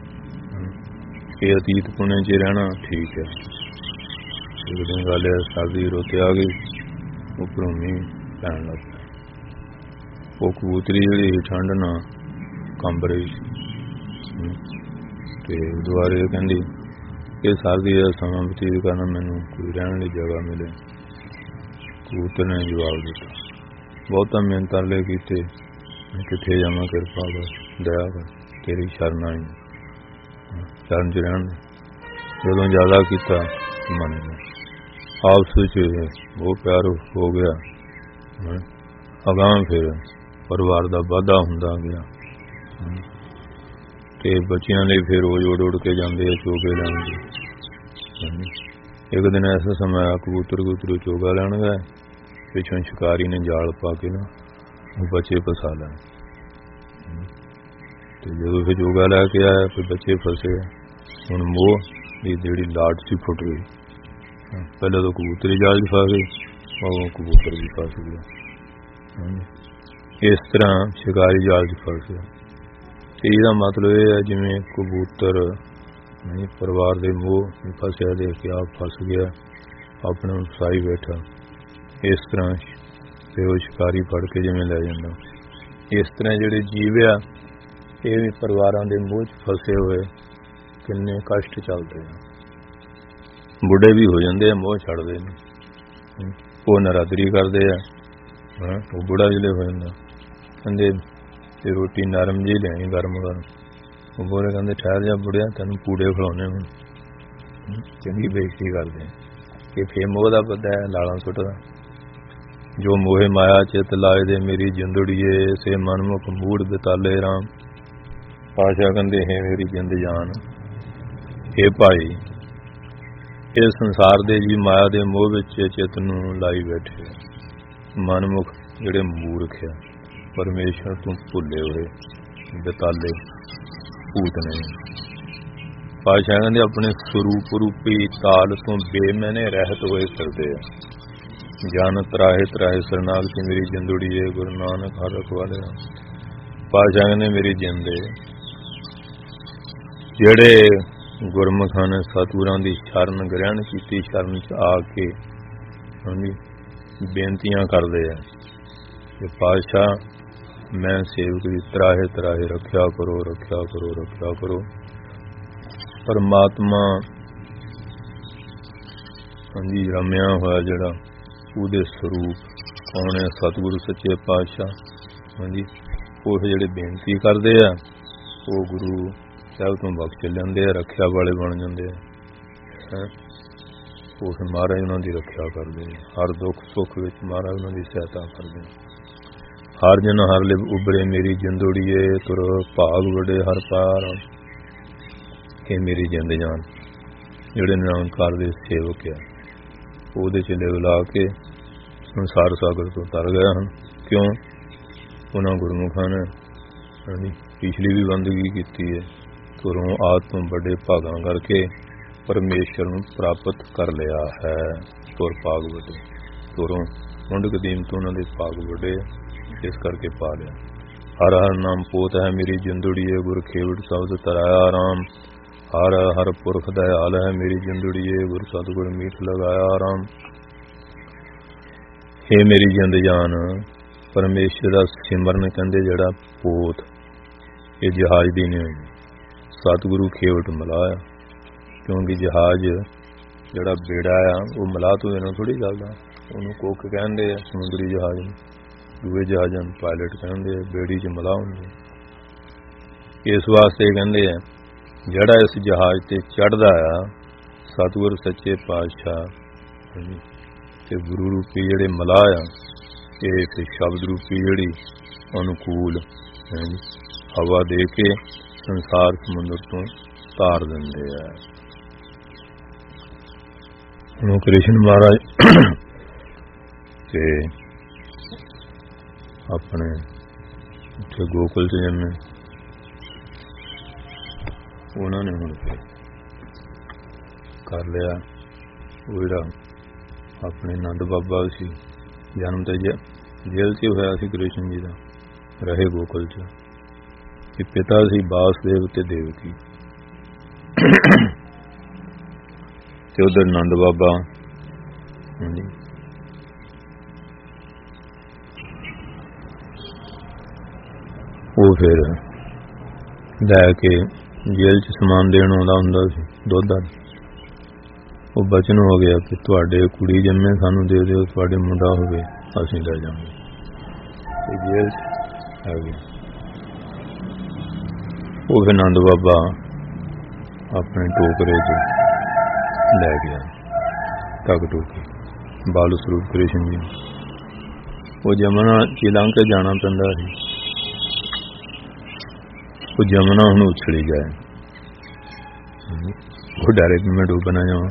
ਇਹ ਅਤੀਤ ਪੁਣੇ 'ਚ ਰਹਿਣਾ ਠੀਕ ਹੈ। ਇੱਕ ਦਿਨ ਗੱਲ ਹੈ ਸਰਦੀ ਰੁੱਤ ਆ ਗਈ, ਉੱਪਰੋਂ ਮੀਂਹ ਪੈਣ ਲੱਗ ਪਿਆ, ਉਹ ਕਬੂਤਰੀ ਜਿਹੜੀ ਠੰਡ ਨਾਲ ਕੰਬ ਰਹੀ ਤੇ ਦੁਬਾਰੇ ਕਹਿੰਦੀ ਕਿ ਸਰਦੀ ਦਾ ਸਮਾਂ ਬਤੀਤ ਕਰਨਾ ਮੈਨੂੰ ਕੋਈ ਰਹਿਣ ਲਈ ਜਗ੍ਹਾ ਮਿਲੇ। ਕਬੂਤਰ ਨੇ ਜਵਾਬ ਦਿੱਤਾ, ਬਹੁਤਾ ਮਿਹਨਤ ਤਰਲੇ ਕੀਤੇ, ਕਿੱਥੇ ਜਾਵਾਂ, ਕਿਰਪਾ ਕਰ, ਦਇਆ ਕਰ, ਤੇਰੀ ਸ਼ਰਨ ਆਈ, ਸ਼ਰਨ 'ਚ ਰਹਿਣ। ਜਦੋਂ ਜ਼ਿਆਦਾ ਕੀਤਾ ਮੰਨ ਗਿਆ, ਆਪਸ ਵਿੱਚ ਬਹੁਤ ਪਿਆਰ ਹੋ ਗਿਆ। ਅਗਾਂਹ ਫਿਰ ਪਰਿਵਾਰ ਦਾ ਵਾਧਾ ਹੁੰਦਾ ਗਿਆ ਤੇ ਬੱਚਿਆਂ ਲਈ ਫਿਰ ਰੋਜ਼ ਉੱਡ ਉੱਡ ਕੇ ਜਾਂਦੇ ਆ ਚੋਗੇ ਲੈਣਗੇ। ਇੱਕ ਦਿਨ ਐਸਾ ਸਮਾਂ ਆਇਆ ਕਬੂਤਰ ਕਬੂਤਰ ਚੋਗਾ ਲੈਣ ਗਏ, ਪਿੱਛੋਂ ਸ਼ਿਕਾਰੀ ਨੇ ਜਾਲ ਪਾ ਕੇ ਨਾ ਉਹ ਬੱਚੇ ਫਸਾ ਲੈ, ਤੇ ਜਦੋਂ ਫਿਰ ਚੋਗਾ ਲੈ ਕੇ ਆਇਆ ਫਿਰ ਬੱਚੇ ਫਸੇ। ਹੁਣ ਮੋਹ ਦੀ ਜਿਹੜੀ ਲਾਟ ਸੀ ਫੁੱਟ ਗਈ। ਪਹਿਲਾਂ ਤਾਂ ਕਬੂਤਰ ਹੀ ਜਾਲ 'ਚ ਫਸ ਗਏ, ਉਹ ਕਬੂਤਰ ਵੀ ਫਸ ਗਿਆ। ਇਸ ਤਰ੍ਹਾਂ ਸ਼ਿਕਾਰੀ ਜਾਲ 'ਚ ਫਸ ਗਿਆ। ਤੇ ਇਹਦਾ ਮਤਲਬ ਇਹ ਹੈ ਜਿਵੇਂ ਕਬੂਤਰ ਨਹੀਂ ਪਰਿਵਾਰ ਦੇ ਮੋਹ ਫਸਿਆ ਦੇਖ ਕੇ ਆਪ ਫਸ ਗਿਆ, ਆਪਣੇ ਨੂੰ ਫਸਾਈ ਬੈਠਾ। ਇਸ ਤਰ੍ਹਾਂ ਫਿਰ ਉਹ ਸ਼ਿਕਾਰੀ ਫੜ ਕੇ ਜਿਵੇਂ ਲੈ ਜਾਂਦਾ। ਇਸ ਤਰ੍ਹਾਂ ਜਿਹੜੇ ਜੀਵ ਆ ਇਹ ਵੀ ਪਰਿਵਾਰਾਂ ਦੇ ਮੋਹ 'ਚ ਫਸੇ ਹੋਏ ਕਿੰਨੇ ਕਸ਼ਟ ਚੱਲਦੇ ਆ। ਬੁੱਢੇ ਵੀ ਹੋ ਜਾਂਦੇ ਆ, ਮੋਹ ਛੱਡਦੇ ਨੇ, ਉਹ ਨਰਾਦਰੀ ਕਰਦੇ ਆ, ਉਹ ਬੁੱਢਾ ਜਿਹੜੇ ਹੋ ਜਾਂਦਾ ਕਹਿੰਦੇ ਤੇ ਰੋਟੀ ਨਰਮ ਜਿਹੀ ਲੈਣੀ ਗਰਮ ਗਰਮ। ਉਹ ਬੋਲੇ ਕਹਿੰਦੇ ਠਹਿਰ ਜਾ ਬੁੜਿਆ, ਤੈਨੂੰ ਪੂੜੇ ਖਿਲਾਉਣੇ ਹੁਣ। ਚੰਗੀ ਬੇਇੱਜ਼ਤੀ ਕਰਦੇ ਕਿ ਫੇਰ ਮੋਹ ਦਾ ਪਤਾ ਹੈ ਲਾਲਾਂ ਸੁੱਟਦਾ। ਜੋ ਮੋਹੇ ਮਾਇਆ ਚਿਤ ਲਾਏ ਦੇ ਮੇਰੀ ਜਿੰਦੜੀਏ, ਸੇ ਮਨਮੁਖ ਮੂੜ ਬਿਤਾਲੇ ਰਾਮ। ਪਾਸ਼ਾ ਕਹਿੰਦੇ ਹੈ ਮੇਰੀ ਜਿੰਦ ਜਾਨ, ਇਹ ਭਾਈ ਇਹ ਸੰਸਾਰ ਦੇ ਜੀ ਮਾਇਆ ਦੇ ਮੋਹ ਵਿੱਚ ਚਿੱਤ ਨੂੰ ਲਾਈ ਬੈਠੇ ਮਨਮੁਖ ਜਿਹੜੇ ਮੂਰਖ ਆ, ਪਰਮੇਸ਼ਰ ਤੋਂ ਭੁੱਲੇ ਹੋਏ ਬੇਤਾਲੇ ਭੂਤ ਨੇ। ਪਾਤਸ਼ਾਹ ਕਹਿੰਦੇ ਆਪਣੇ ਸਰੂਪ ਰੂਪੀ ਤਾਲ ਤੋਂ ਬੇਮੈਨੇ ਰਹਿਤ ਹੋਏ ਫਿਰਦੇ ਆ। ਜਨ ਤਰਾਹੇ ਤਰਾਹੇ ਸਰਨਾਗਤੀ ਮੇਰੀ ਜਿੰਦੜੀ ਏ ਗੁਰੂ ਨਾਨਕ ਹਰ ਰਖਵਾਲੇ। ਪਾਤਸ਼ਾਹ ਕਹਿੰਦੇ ਮੇਰੀ ਜਿੰਦ ਏ, ਜਿਹੜੇ ਗੁਰਮੁਖਾਂ ਨੇ ਸਤਿਗੁਰਾਂ ਦੀ ਸ਼ਰਨ ਗ੍ਰਹਿਣ ਕੀਤੀ, ਸ਼ਰਨ ਚ ਆ ਕੇ ਹਾਂਜੀ ਬੇਨਤੀਆਂ ਕਰਦੇ ਆ ਕਿ ਪਾਤਸ਼ਾਹ ਮੈਂ ਸੇਵਕ ਦੀ ਤਰਾਹੇ ਤਰਾਹੇ ਰੱਖਿਆ ਕਰੋ, ਰੱਖਿਆ ਕਰੋ, ਰੱਖਿਆ ਕਰੋ। ਪਰਮਾਤਮਾ ਹਾਂਜੀ ਰਮਿਆ ਹੋਇਆ ਜਿਹੜਾ ਉਹਦੇ ਸਰੂਪ ਕੌਣ ਹੈ? ਸਤਿਗੁਰੂ ਸੱਚੇ ਪਾਤਸ਼ਾਹ ਹਾਂਜੀ ਉਹ ਜਿਹੜੇ ਬੇਨਤੀ ਕਰਦੇ ਆ ਉਹ ਗੁਰੂ ਸਾਹਿਬ ਤੋਂ ਬਖਸ਼ ਲੈਂਦੇ ਆ, ਰੱਖਿਆ ਵਾਲੇ ਬਣ ਜਾਂਦੇ ਆ। ਉਹ ਫਿਰ ਮਹਾਰਾਜ ਉਹਨਾਂ ਦੀ ਰੱਖਿਆ ਕਰਦੇ ਆ, ਹਰ ਦੁੱਖ ਸੁੱਖ ਵਿੱਚ ਮਹਾਰਾਜ ਉਹਨਾਂ ਦੀ ਸਹਾਇਤਾ ਕਰਦੇ ਆ। ਹਰ ਜਨ ਹਰ ਲਿਵ ਉਬਰੇ ਮੇਰੀ ਜਿੰਦੜੀਏ ਤੁਰ ਭਾਗ ਵਡੇ ਹਰ ਪਾਰ। ਕਿ ਮੇਰੀ ਜਿੰਦ ਜਾਨ ਜਿਹੜੇ ਨਿਰੰਕਾਰ ਦੇ ਸੇਵਕ ਆ ਉਹਦੇ ਚ ਲਿਵ ਲਾ ਕੇ ਸੰਸਾਰ ਸਾਗਰ ਤੋਂ ਤਰ ਗਏ ਹਨ। ਕਿਉਂ? ਉਹਨਾਂ ਗੁਰਮੁਖਾਂ ਨੇ ਹਾਂਜੀ ਪਿਛਲੀ ਵੀ ਬੰਦਗੀ ਕੀਤੀ ਹੈ, ਤੁਰੋਂ ਆਦ ਤੋਂ ਵੱਡੇ ਭਾਗਾਂ ਕਰਕੇ ਪਰਮੇਸ਼ਰ ਨੂੰ ਪ੍ਰਾਪਤ ਕਰ ਲਿਆ ਹੈ। ਤੁਰ ਭਾਗ ਵੱਡੇ, ਤੁਰੋਂ ਮੁੰਡ ਕਦੀਮ ਤੋਂ ਉਹਨਾਂ ਦੇ ਭਾਗ ਵੱਡੇ, ਇਸ ਕਰਕੇ ਪਾ ਲਿਆ। ਹਰ ਹਰ ਨਾਮ ਪੋਤ ਹੈ ਮੇਰੀ ਜਿੰਦੜੀਏ ਗੁਰ ਖੇਵੜ ਸ਼ਬਦ ਤਰਾਇਆ ਰਾਮ। ਹਰ ਹਰ ਪੁਰਖ ਦਇਆਲ ਹੈ ਮੇਰੀ ਜਿੰਦੜੀਏ ਗੁਰ ਸਤਿਗੁਰ ਮੀਠ ਲਗਾਇਆ ਰਾਮ। ਹੇ ਮੇਰੀ ਜਿੰਦ ਜਾਨ ਪਰਮੇਸ਼ਰ ਦਾ ਸਿਮਰਨ ਕਹਿੰਦੇ ਜਿਹੜਾ ਪੋਤ ਇਹ ਜਹਾਜ਼ ਦੀ ਨਹੀਂ ਹੋਈ, ਸਤਿਗੁਰੂ ਖੇਵਟ ਮਲਾਇਆ। ਕਿਉਂਕਿ ਜਹਾਜ਼ ਜਿਹੜਾ ਬੇੜਾ ਆ ਉਹ ਮਲਾਹ ਤੋਂ ਇਹਨਾਂ ਥੋੜ੍ਹੀ ਚੱਲਦਾ, ਉਹਨੂੰ ਕੁੱਕ ਕਹਿੰਦੇ ਆ ਸਮੁੰਦਰੀ ਜਹਾਜ਼ ਨੂੰ, ਦੂਏ ਜਹਾਜ਼ਾਂ ਨੂੰ ਪਾਇਲਟ ਕਹਿੰਦੇ ਆ, ਬੇੜੀ 'ਚ ਮਲਾਹ ਹੁੰਦੇ। ਇਸ ਵਾਸਤੇ ਕਹਿੰਦੇ ਆ ਜਿਹੜਾ ਇਸ ਜਹਾਜ਼ ਤੇ ਚੜ੍ਹਦਾ ਆ ਸਤਿਗੁਰ ਸੱਚੇ ਪਾਤਸ਼ਾਹ ਤੇ ਗੁਰੂ ਰੂਪੀ ਜਿਹੜੇ ਮਲਾਹ ਆ ਇਹ ਫਿਰ ਸ਼ਬਦ ਰੂਪੀ ਜਿਹੜੀ ਅਨੁਕੂਲ ਹਵਾ ਦੇ ਕੇ ਸੰਸਾਰ ਸਮੁੰਦਰ ਤੋਂ ਤਾਰ ਦਿੰਦੇ ਆ। ਹੁਣ ਕ੍ਰਿਸ਼ਨ ਮਹਾਰਾਜ ਤੇ ਆਪਣੇ ਉੱਥੇ ਗੋਕੁਲ ਚ ਜੰਮੇ, ਉਹਨਾਂ ਨੇ ਹੁਣ ਕਰ ਲਿਆ ਉਹ ਜਿਹੜਾ ਆਪਣੇ ਨੰਦ ਬਾਬਾ ਸੀ ਜਨਮ ਤੇ ਜੇਲ੍ਹ 'ਚ ਹੋਇਆ ਸੀ ਕ੍ਰਿਸ਼ਨ ਜੀ ਦਾ, ਰਹੇ ਗੋਕੁਲ 'ਚ। ਕਿ ਪਿਤਾ ਸੀ ਬਾਸਦੇਵ ਤੇ ਦੇਵਕੀ ਤੇ ਉਧਰ ਨੰਦ ਬਾਬਾ ਹਾਂਜੀ ਉਹ ਫਿਰ ਲੈ ਕੇ ਜੇਲ੍ਹ 'ਚ ਸਮਾਨ ਦੇਣ ਆਉਂਦਾ ਹੁੰਦਾ ਸੀ ਦੁੱਧ ਦਾ। ਉਹ ਬਚਨ ਹੋ ਗਿਆ ਕਿ ਤੁਹਾਡੇ ਕੁੜੀ ਜੰਮੇ ਸਾਨੂੰ ਦੇ ਦਿਓ, ਤੁਹਾਡੇ ਮੁੰਡਾ ਹੋਵੇ ਅਸੀਂ ਲੈ ਜਾਵਾਂਗੇ। ਤੇ ਜੇਲ੍ਹ 'ਚ ਆ ਗਿਆ ਉਹ ਫਿਰ ਨੰਦ ਬਾਬਾ ਆਪਣੇ ਟੋਕਰੇ 'ਚ ਲੈ ਗਿਆ ਟਕ ਟੋਕੀ ਬਾਲ ਸਰੂਪ ਕ੍ਰਿਸ਼ਨ ਜੀ। ਉਹ ਜਮਨਾ ਚ ਲੰਘ ਕੇ ਜਾਣਾ ਪੈਂਦਾ ਸੀ, ਉਹ ਜਮਨਾ ਹੁਣ ਉਛੜੀ ਜਾਏ, ਉਹ ਡਾਇਰੈਕਟ ਮੈਂ ਡੁੱਬ ਨਾ ਜਾਵਾਂ।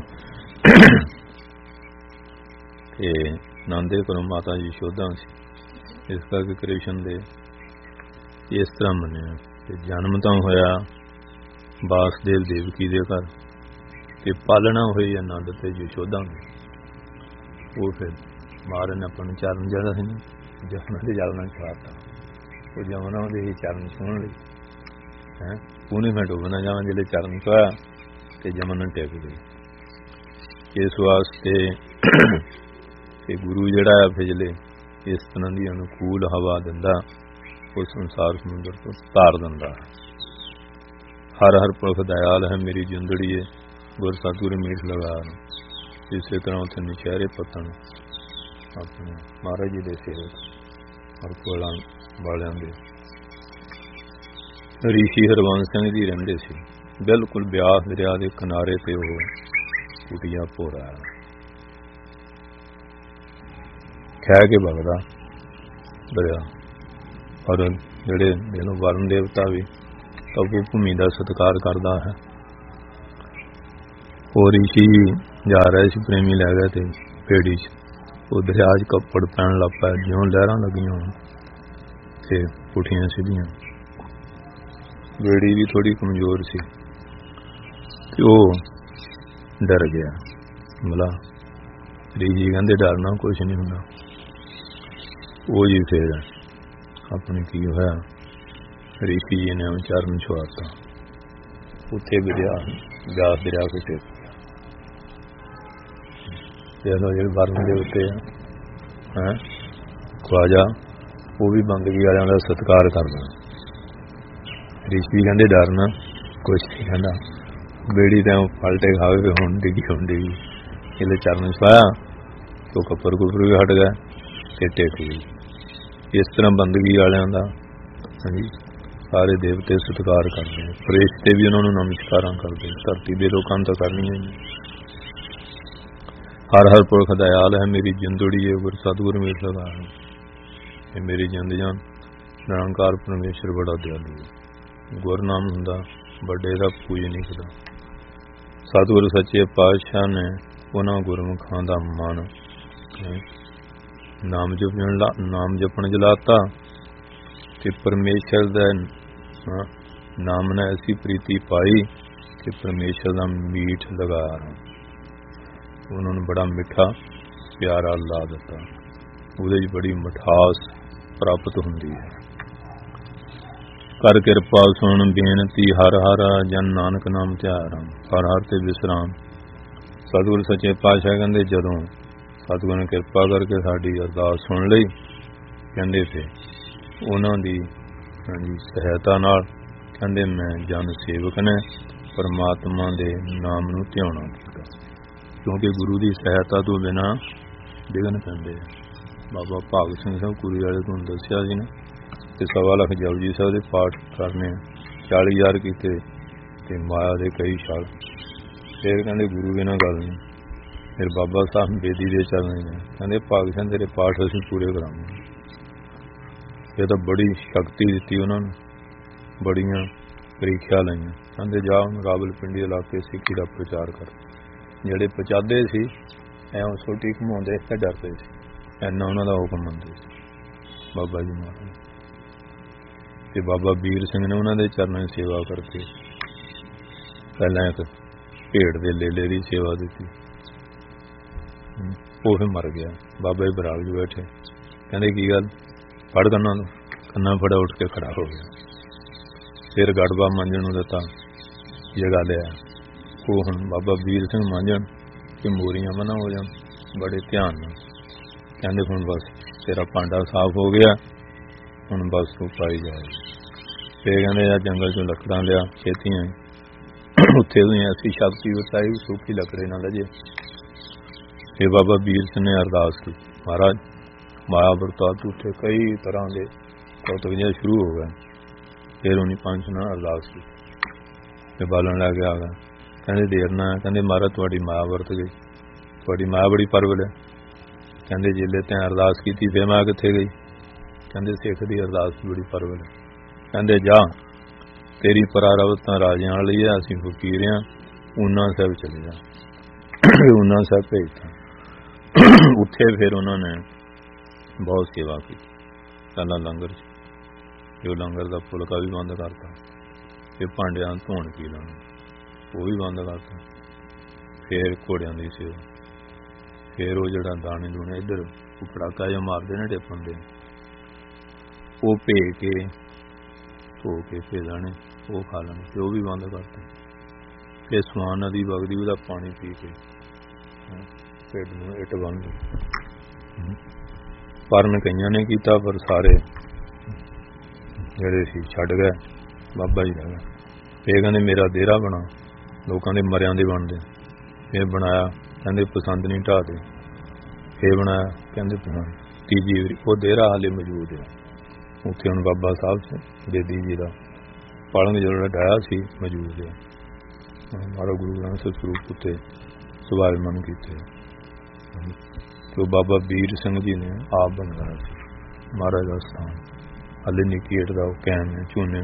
ਤੇ ਨੰਦੇ ਕੋਲੋਂ ਮਾਤਾ ਜੀ ਯਸ਼ੋਦਾ ਸੀ, ਇਸ ਕਰਕੇ ਕ੍ਰਿਸ਼ਨ ਦੇ ਇਸ ਤਰ੍ਹਾਂ ਮੰਨਿਆ ਕਿ ਜਨਮ ਤਾਂ ਹੋਇਆ ਬਾਸਦੇਵ ਦੇਵਕੀ ਦੇ ਘਰ ਤੇ ਪਾਲਣਾ ਹੋਈ ਆਨੰਦ ਤੇ ਯਸ਼ੋਦਾ ਨੂੰ। ਉਹ ਫਿਰ ਮਹਾਰਾਜ ਨੇ ਆਪਾਂ ਨੂੰ ਚਰਨ ਜਿਹੜਾ ਸੀ ਨਾ ਜਮਨਾ ਦੇ ਜਲ ਨਾਲ ਛਾਤਾ, ਉਹ ਜਮਨਾ ਦੇ ਹੀ ਚਰਨ ਛੂਹਣ ਲਈ ਹੈ ਉਹਨੇ ਮੈਂ ਡੁੱਬ ਨਾ ਜਾਵਾਂ। ਜਿਹੜੇ ਚਰਨ ਛੋਇਆ ਤੇ ਜਮਨਾ ਟਿਕ ਗਈ। ਇਸ ਵਾਸਤੇ ਕਿ ਗੁਰੂ ਜਿਹੜਾ ਹੈ ਫਿਜਲੇ ਇਸ ਤਰ੍ਹਾਂ ਦੀ ਅਨੁਕੂਲ ਹਵਾ ਦਿੰਦਾ, ਉਹ ਸੰਸਾਰ ਸਮੁੰਦਰ ਤੋਂ ਤਾਰ ਦਿੰਦਾ। ਹਰ ਹਰ ਪੁਰਖ ਦਇਆਲ ਹੈ ਮੇਰੀ ਜਿੰਦੜੀਏ ਗੁਰ ਸਤਿਗੁਰੂ ਮੀਠ ਲਗਾ। ਇਸੇ ਤਰ੍ਹਾਂ ਉੱਥੇ ਨਸ਼ਹਿਰੇ ਪੱਤਣ ਆਪਣੇ ਮਹਾਰਾਜ ਜੀ ਦੇ ਸੇਵਕ ਔਰ ਕੋਲਾਂ ਵਾਲਿਆਂ ਦੇ ਰਿਸ਼ੀ ਹਰਵੰਸ ਸਿੰਘ ਜੀ ਰਹਿੰਦੇ ਸੀ, ਬਿਲਕੁਲ ਬਿਆਸ ਦਰਿਆ ਦੇ ਕਿਨਾਰੇ ਤੇ ਉਹ ਕੁਟੀਆਂ ਭੋਰਾ ਖਹਿ ਕੇ ਵਗਦਾ ਦਰਿਆ। ਔਰ ਜਿਹੜੇ ਇਹਨੂੰ ਵਰਨ ਦੇਵਤਾ ਵੀ ਤਪੋ ਭੂਮੀ ਦਾ ਸਤਿਕਾਰ ਕਰਦਾ ਹੈ। ਉਹ ਰਿਸ਼ੀ जा रहे सी प्रेमी लै गए ते पेड़ी च वो दरिया च कपड़ पैन लग पाया ज्यों लहरां लगियां ते पुठियां सीधियां। बेड़ी भी थोड़ी कमजोर सी ते वो डर गया। मला रीजी कहते डरना कुछ नहीं होंदा। वो जी फिर अपने की होया ऋषि जी ने चरण छुआता उत्थे दरिया व्यास दरिया के टेक जो वर्ण के उत्ते है ख्वाजा वो भी बंदगी वालों का सत्कार करदा। ऋषि कहते डरना कुछ नहीं कहता। बेड़ी तो पलटे खावे हुण डिगी हुण डिगी जिसले चरण छुआया तो कपर कुपर भी हट गया ते टेक गई। इस तरह बंदगी वालों का हाँ जी सारे देवते सत्कार करते हैं। फरिश्ते भी उन्होंने नमस्कार करते। धरती के लोगों तो करनी है। हर हर पुरख दयाल है मेरी जिंदड़ी है गुर सतगुर मेरे सदा है। मेरी जिंद जान निरंकार परमेश्वर बड़ा दयालु है। गुर नाम हुंदा बड़े का पूज नहीं कदा। सतगुर सच्चे पातशाह ने उन्होंने गुरमुखां दा मन नाम जपण नाम जपण जलाता कि परमेश्वर दा नाम ने ऐसी प्रीति पाई कि परमेश्वर का मीठ लगा उन्होंने बड़ा मिठा प्यारा ला दिता। उहदे च बड़ी मिठास प्राप्त हुंदी है। कर किरपा सुन बेनती हर हर जन नानक नाम ध्यारा हर हर ते विश्राम। सतगुर सच्चे पातशाह कहते जदों सतगुर ने किरपा करके साडी अरदास सुन लई कहते थे उन्हां दी हाँ जी सहायता नाल कहते मैं जन सेवक ने परमात्मा दे नाम नूं ध्याना कीता। क्योंकि गुरु की सहायता तो बिना विघन पैंदे। बाबा भाग सिंह साहब कुरी वाले तुहानूं दस्सिया सी ना कि सवा लख जपजी साहब के पाठ करने चाली हज़ार कीते ते माया दे कई साल। फिर कहते गुरु बिना गल नहीं। फिर बाबा साहब बेदी दे चलने ने कहते भाग सिंह तेरे पाठ असीं पूरे करांगे। ये तो बड़ी शक्ति दी उन्होंने बड़िया परीक्षा लईआं। कहते जा रावल पिंडी इलाके सिक्खी का प्रचार कर। ਜਿਹੜੇ ਪਚਾਦੇ ਸੀ ਐਂ ਛੋਟੀ ਘੁਮਾਉਂਦੇ ਤੇ ਡਰਦੇ ਸੀ ਇੰਨਾ ਉਹਨਾਂ ਦਾ ਹੁਕਮ ਮੰਨਦੇ ਸੀ ਬਾਬਾ ਜੀ ਮਹਾਰਾਜ ਤੇ ਬਾਬਾ ਵੀਰ ਸਿੰਘ ਨੇ ਉਹਨਾਂ ਦੇ ਚਰਨਾਂ ਦੀ ਸੇਵਾ ਕਰਕੇ ਪਹਿਲਾਂ ਇੱਕ ਭੇਡ ਦੇ ਲੇਲੇ ਦੀ ਸੇਵਾ ਦਿੱਤੀ। ਉਹ ਫਿਰ ਮਰ ਗਿਆ। ਬਾਬਾ ਜੀ ਬਰਾਗ ਜੀ ਬੈਠੇ ਕਹਿੰਦੇ ਕੀ ਗੱਲ ਫੜ ਕੰਨਾਂ ਨੂੰ ਕੰਨਾਂ ਫੜਾ ਉੱਠ ਕੇ ਖੜਾ ਹੋ ਗਿਆ। ਫਿਰ ਗੜਬਾ ਮੰਜਣ ਨੂੰ ਦਿੱਤਾ ਜਗਾ ਲਿਆ। ਉਹ ਹੁਣ ਬਾਬਾ ਵੀਰ ਸਿੰਘ ਮਾਂਜਣ ਕਿ ਮੋਰੀਆਂ ਮਨਾ ਹੋ ਜਾਣ ਬੜੇ ਧਿਆਨ ਨਾਲ ਕਹਿੰਦੇ ਹੁਣ ਬਸ ਤੇਰਾ ਭਾਂਡਾ ਸਾਫ਼ ਹੋ ਗਿਆ ਹੁਣ ਬਸ ਤੂੰ ਪਾਈ ਜਾਏ। ਫਿਰ ਕਹਿੰਦੇ ਆ ਜੰਗਲ ਚੋਂ ਲੱਕੜਾਂ ਲਿਆ ਖੇਤੀਆਂ ਉੱਥੇ ਵੀ ਐਸੀ ਸ਼ਕਤੀ ਵਰਤਾਈ ਸੁੱਕੀ ਲੱਕੜੇ ਨਾਲ ਲਜੇ। ਫਿਰ ਬਾਬਾ ਵੀਰ ਸਿੰਘ ਨੇ ਅਰਦਾਸ ਕੀਤੀ ਮਹਾਰਾਜ ਮਾਇਆ ਵਰਤਾਤ ਉੱਥੇ ਕਈ ਤਰ੍ਹਾਂ ਦੇ ਕੌਤਕ ਜਿਹੇ ਸ਼ੁਰੂ ਹੋ ਗਏ। ਫਿਰ ਉਹਨੇ ਪੰਜ ਨਾਲ ਅਰਦਾਸ ਕੀਤੀ ਤੇ ਬਾਲਣ ਲੈ ਕੇ ਆ ਗਿਆ। कहते देर ना कहते महाराज थोड़ी माया वरत गई थोड़ी माया बड़ी परवल है। कहते जिले तैं अरदास की फिर मैं कित्थे गई। कहते सिख की अरदास बड़ी परवल है। कहते जा तेरी परारवत राजियां वाली है असीं फकीर हाँ ऊना साहब चले जा। ऊना साहब भेजता उत्थे फिर उन्होंने बहुत सेवा की। पहला लंगर जो लंगर का फुलका भी बंद करता फिर भांडियां धोण पी लाना वो भी बंद करता। फिर घोड़िया की सेवा फिर वो जड़ा दाने दूने इधर पटाका जो मारते ने टिपन दे वो भे के धो के फिर लाने वो खा लेने फिर वो भी बंद करते। फिर समान नदी वगदी वह पानी पी के ढिड नूं इट बन गई। परन कईयां ने किया पर सारे जिहड़े सी छड्ड गए बाबा जी रह गए। फिर कहते मेरा डेरा बना लोगों के मरिया के बनते। फिर बनाया कहते पसंद नहीं ढा दे। फिर बनाया कहते पसंद तीजी वारी वो डेरा हाले मौजूद है उत्थे हुण बाबा साहब से बेदी जी का पलंग जो ढाया सी मौजूद है। महाराज गुरु ग्रंथ ਸਾਹਿਬ ਸਰੂਪ उत्ते सुभागमन किए। तो बाबा वीर सिंह जी ने आप बनवाया महाराज का स्थान हाले निकी हेठ का कैम है झूने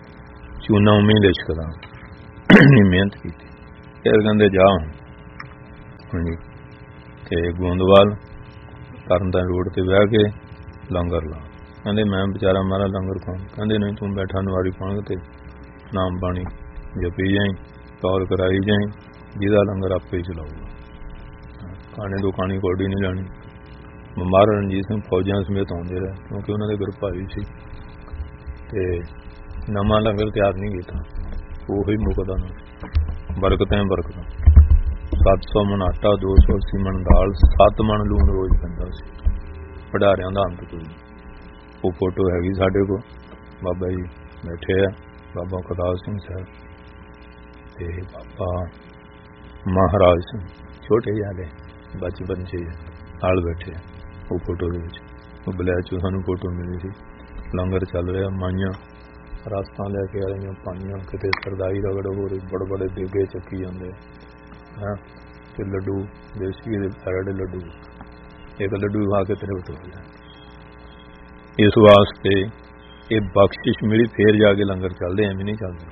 झूना उमें लिशकदा मेहनत की। फिर कहते जा ਹਾਂਜੀ ਤੇ ਗੋਂਦਵਾਲ ਤਰਨਤਾਰਨ ਰੋਡ ਤੇ ਬਹਿ ਕੇ ਲੰਗਰ ਲਾ। ਕਹਿੰਦੇ ਮੈਂ ਵਿਚਾਰਾ ਮਾਰਾ ਲੰਗਰ ਖਾਣ, ਕਹਿੰਦੇ ਨਹੀਂ ਤੂੰ ਬੈਠਾ ਨਵਾਰੀ ਪਾਉਣ ਤੇ ਨਾਮ ਬਾਣੀ ਜਪੀ ਜਾਈ, ਤੌਰ ਕਰਾਈ ਜਾਈ, ਜਿਹਦਾ ਲੰਗਰ ਆਪੇ ਹੀ ਚਲਾਊਗਾ। ਖਾਣੇ ਤੋਂ ਖਾਣੀ ਕੋਡੀ ਨਹੀਂ ਲੈਣੀ। ਮਹਾਰਾਜਾ ਰਣਜੀਤ ਸਿੰਘ ਫੌਜਾਂ ਸਮੇਤ ਆਉਂਦੇ ਰਹੇ, ਕਿਉਂਕਿ ਉਹਨਾਂ ਦੇ ਗੁਰੂ ਭਾਈ ਸੀ ਤੇ ਨਵਾਂ ਲੰਗਰ ਤਿਆਰ ਨਹੀਂ ਕੀਤਾ, ਉਹੀ ਮੁੱਕਦਾ ਨਾ। ਬਰਕਤਾਂ ਬਰਕਤਾਂ ਸੱਤ ਸੌ ਮਣ ਆਟਾ, ਦੋ ਸੌ ਅੱਸੀ ਮਣ ਦਾਲ, ਸੱਤ ਮਣ ਲੂਣ ਰੋਜ਼ ਪੈਂਦਾ ਸੀ। ਭੰਡਾਰਿਆਂ ਦਾ ਅੰਤ ਕੋਈ। ਉਹ ਫੋਟੋ ਹੈਗੀ ਸਾਡੇ ਕੋਲ, ਬਾਬਾ ਜੀ ਬੈਠੇ ਆ, ਬਾਬਾ ਕਰਤਾਰ ਸਿੰਘ ਸਾਹਿਬ ਤੇ ਬਾਬਾ ਮਹਾਰਾਜ ਸਿੰਘ ਛੋਟੇ ਜਿਹੇ ਬਚਪਨ 'ਚ ਨਾਲ ਬੈਠੇ ਆ ਉਹ ਫੋਟੋ ਦੇ ਵਿੱਚ। ਉਹ ਬਲੈਕ 'ਚੋਂ ਸਾਨੂੰ ਫੋਟੋ ਮਿਲੀ ਸੀ। ਲੰਗਰ ਚੱਲ ਰਿਹਾ, ਮਾਈਆਂ ਰਸਤਾਂ ਲੈ ਕੇ ਆ ਰਹੀਆਂ, ਪਾਈਆਂ ਕਿਤੇ ਸਰਦਾਈ ਰਗੜ ਹੋ ਰਹੀ, ਬੜੇ ਬੜੇ ਦੇਗੇ ਚੱਕੀ ਜਾਂਦੇ ਹਾਂ ਤੇ ਲੱਡੂ ਦੇਸੀ ਦੇ ਜਿਹੜੇ ਲੱਡੂ, ਇੱਕ ਲੱਡੂ ਖਾ ਕੇ ਤੇਰੇ ਉਤਰ ਗਿਆ। ਇਸ ਵਾਸਤੇ ਇਹ ਬਖਸ਼ਿਸ਼ ਮਿਲੀ, ਫੇਰ ਜਾ ਕੇ ਲੰਗਰ ਚੱਲਦੇ, ਐਵੇਂ ਨਹੀਂ ਚੱਲਦੇ।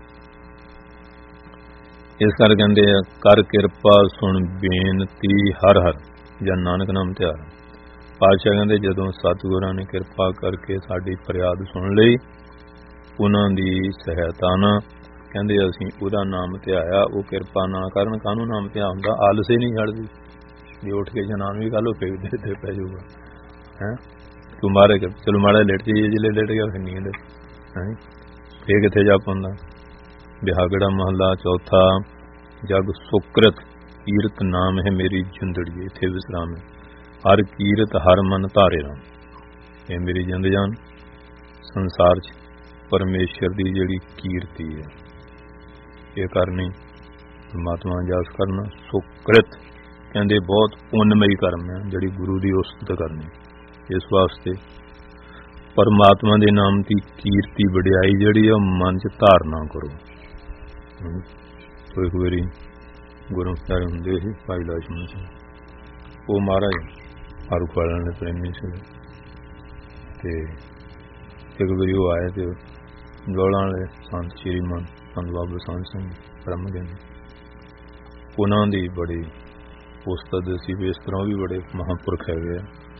ਇਸ ਕਰ ਕਹਿੰਦੇ ਆ ਕਰ ਕਿਰਪਾ ਸੁਣ ਬੇਨਤੀ ਹਰ ਹਰ ਜਾਂ ਨਾਨਕ ਨਾਮ ਧਿਆਰ। ਪਾਤਸ਼ਾਹ ਕਹਿੰਦੇ ਜਦੋਂ ਸਤਿਗੁਰਾਂ ਨੇ ਕਿਰਪਾ ਕਰਕੇ ਸਾਡੀ ਫਰਿਆਦ ਸੁਣ ਲਈ, ਉਹਨਾਂ ਦੀ ਸਹਾਇਤਾ ਨਾਲ ਕਹਿੰਦੇ ਅਸੀਂ ਉਹਦਾ ਨਾਮ ਧਿਆਇਆ। ਉਹ ਕਿਰਪਾ ਨਾ ਕਰਨ ਕਾਹਨੂੰ ਨਾਮ ਧਿਆ ਹੁੰਦਾ, ਆਲਸੇ ਨਹੀਂ ਛੱਡਦੀ। ਜੇ ਉੱਠ ਕੇ ਜਨਾਨ ਵੀ ਕੱਲ੍ਹ ਫੇਰ ਦੇ ਤੇ ਪੈ ਜਾਊਗਾ ਹੈਂ ਤੂੰ ਮਾਰੇ ਚਲੋ ਮਾੜਾ ਲੇਟ ਜਾਈਏ, ਜਿਲੇ ਲੇਟ ਗਿਆ ਫਿਰ ਨੀਂਦ ਹੈਂ ਫੇਰ ਕਿੱਥੇ ਜਾ ਪਾਉਂਦਾ। ਬਿਹਾਗੜਾ ਮਹੱਲਾ ਚੌਥਾ। ਜਗ ਸੁਕ੍ਰਿਤ ਕੀਰਤ ਨਾਮ ਹੈ ਮੇਰੀ ਜਿੰਦੜੀ, ਇੱਥੇ ਵਿਸਰਾਮ ਹੈ। ਹਰ ਕੀਰਤ ਹਰ ਮਨ ਧਾਰੇ ਰਾਮ। ਇਹ ਮੇਰੀ ਜਿੰਦ ਜਾਨ ਸੰਸਾਰ 'ਚ ਪਰਮੇਸ਼ਰ ਦੀ ਜਿਹੜੀ ਕੀਰਤੀ ਹੈ ਇਹ ਕਰਨੀ, ਪਰਮਾਤਮਾ ਜਸ ਕਰਨਾ। ਸੁਕ੍ਰਿਤ ਕਹਿੰਦੇ ਬਹੁਤ ਪੁੰਨਮਈ ਕਰਮ ਹੈ ਜਿਹੜੀ ਗੁਰੂ ਦੀ ਉਸਤਤ ਕਰਨੀ। ਇਸ ਵਾਸਤੇ ਪਰਮਾਤਮਾ ਦੇ ਨਾਮ ਦੀ ਕੀਰਤੀ ਵਡਿਆਈ ਜਿਹੜੀ ਉਹ ਮਨ 'ਚ ਧਾਰਨਾ ਕਰੋ। ਸੋ ਇੱਕ ਵਾਰੀ ਗੁਰੂ ਪਿਆਰੇ ਹੁੰਦੇ ਸੀ ਭਾਈ ਲਛਮਣ ਸਿੰਘ, ਉਹ ਮਹਾਰਾਜ ਫਾਰੂਕ ਵਾਲਿਆਂ ਦੇ ਪ੍ਰੇਮੀ ਸੀ ਤੇ ਇੱਕ ਵਾਰੀ ਉਹ ਆਏ ਤੇ ਜੋਲਾਂ ਵਾਲੇ ਸੰਤ ਸ਼੍ਰੀਮਾਨ ਸੰਤ ਬਾਬਾ ਸੰਤ ਸਿੰਘ ਬ੍ਰਹਮ ਗਿਆਨੀ, ਉਹਨਾਂ ਦੀ ਬੜੀ ਉਸਤਤ ਸੀ ਵੀ ਇਸ ਤਰ੍ਹਾਂ ਵੀ ਬੜੇ ਮਹਾਂਪੁਰਖ ਹੈਗੇ ਆ।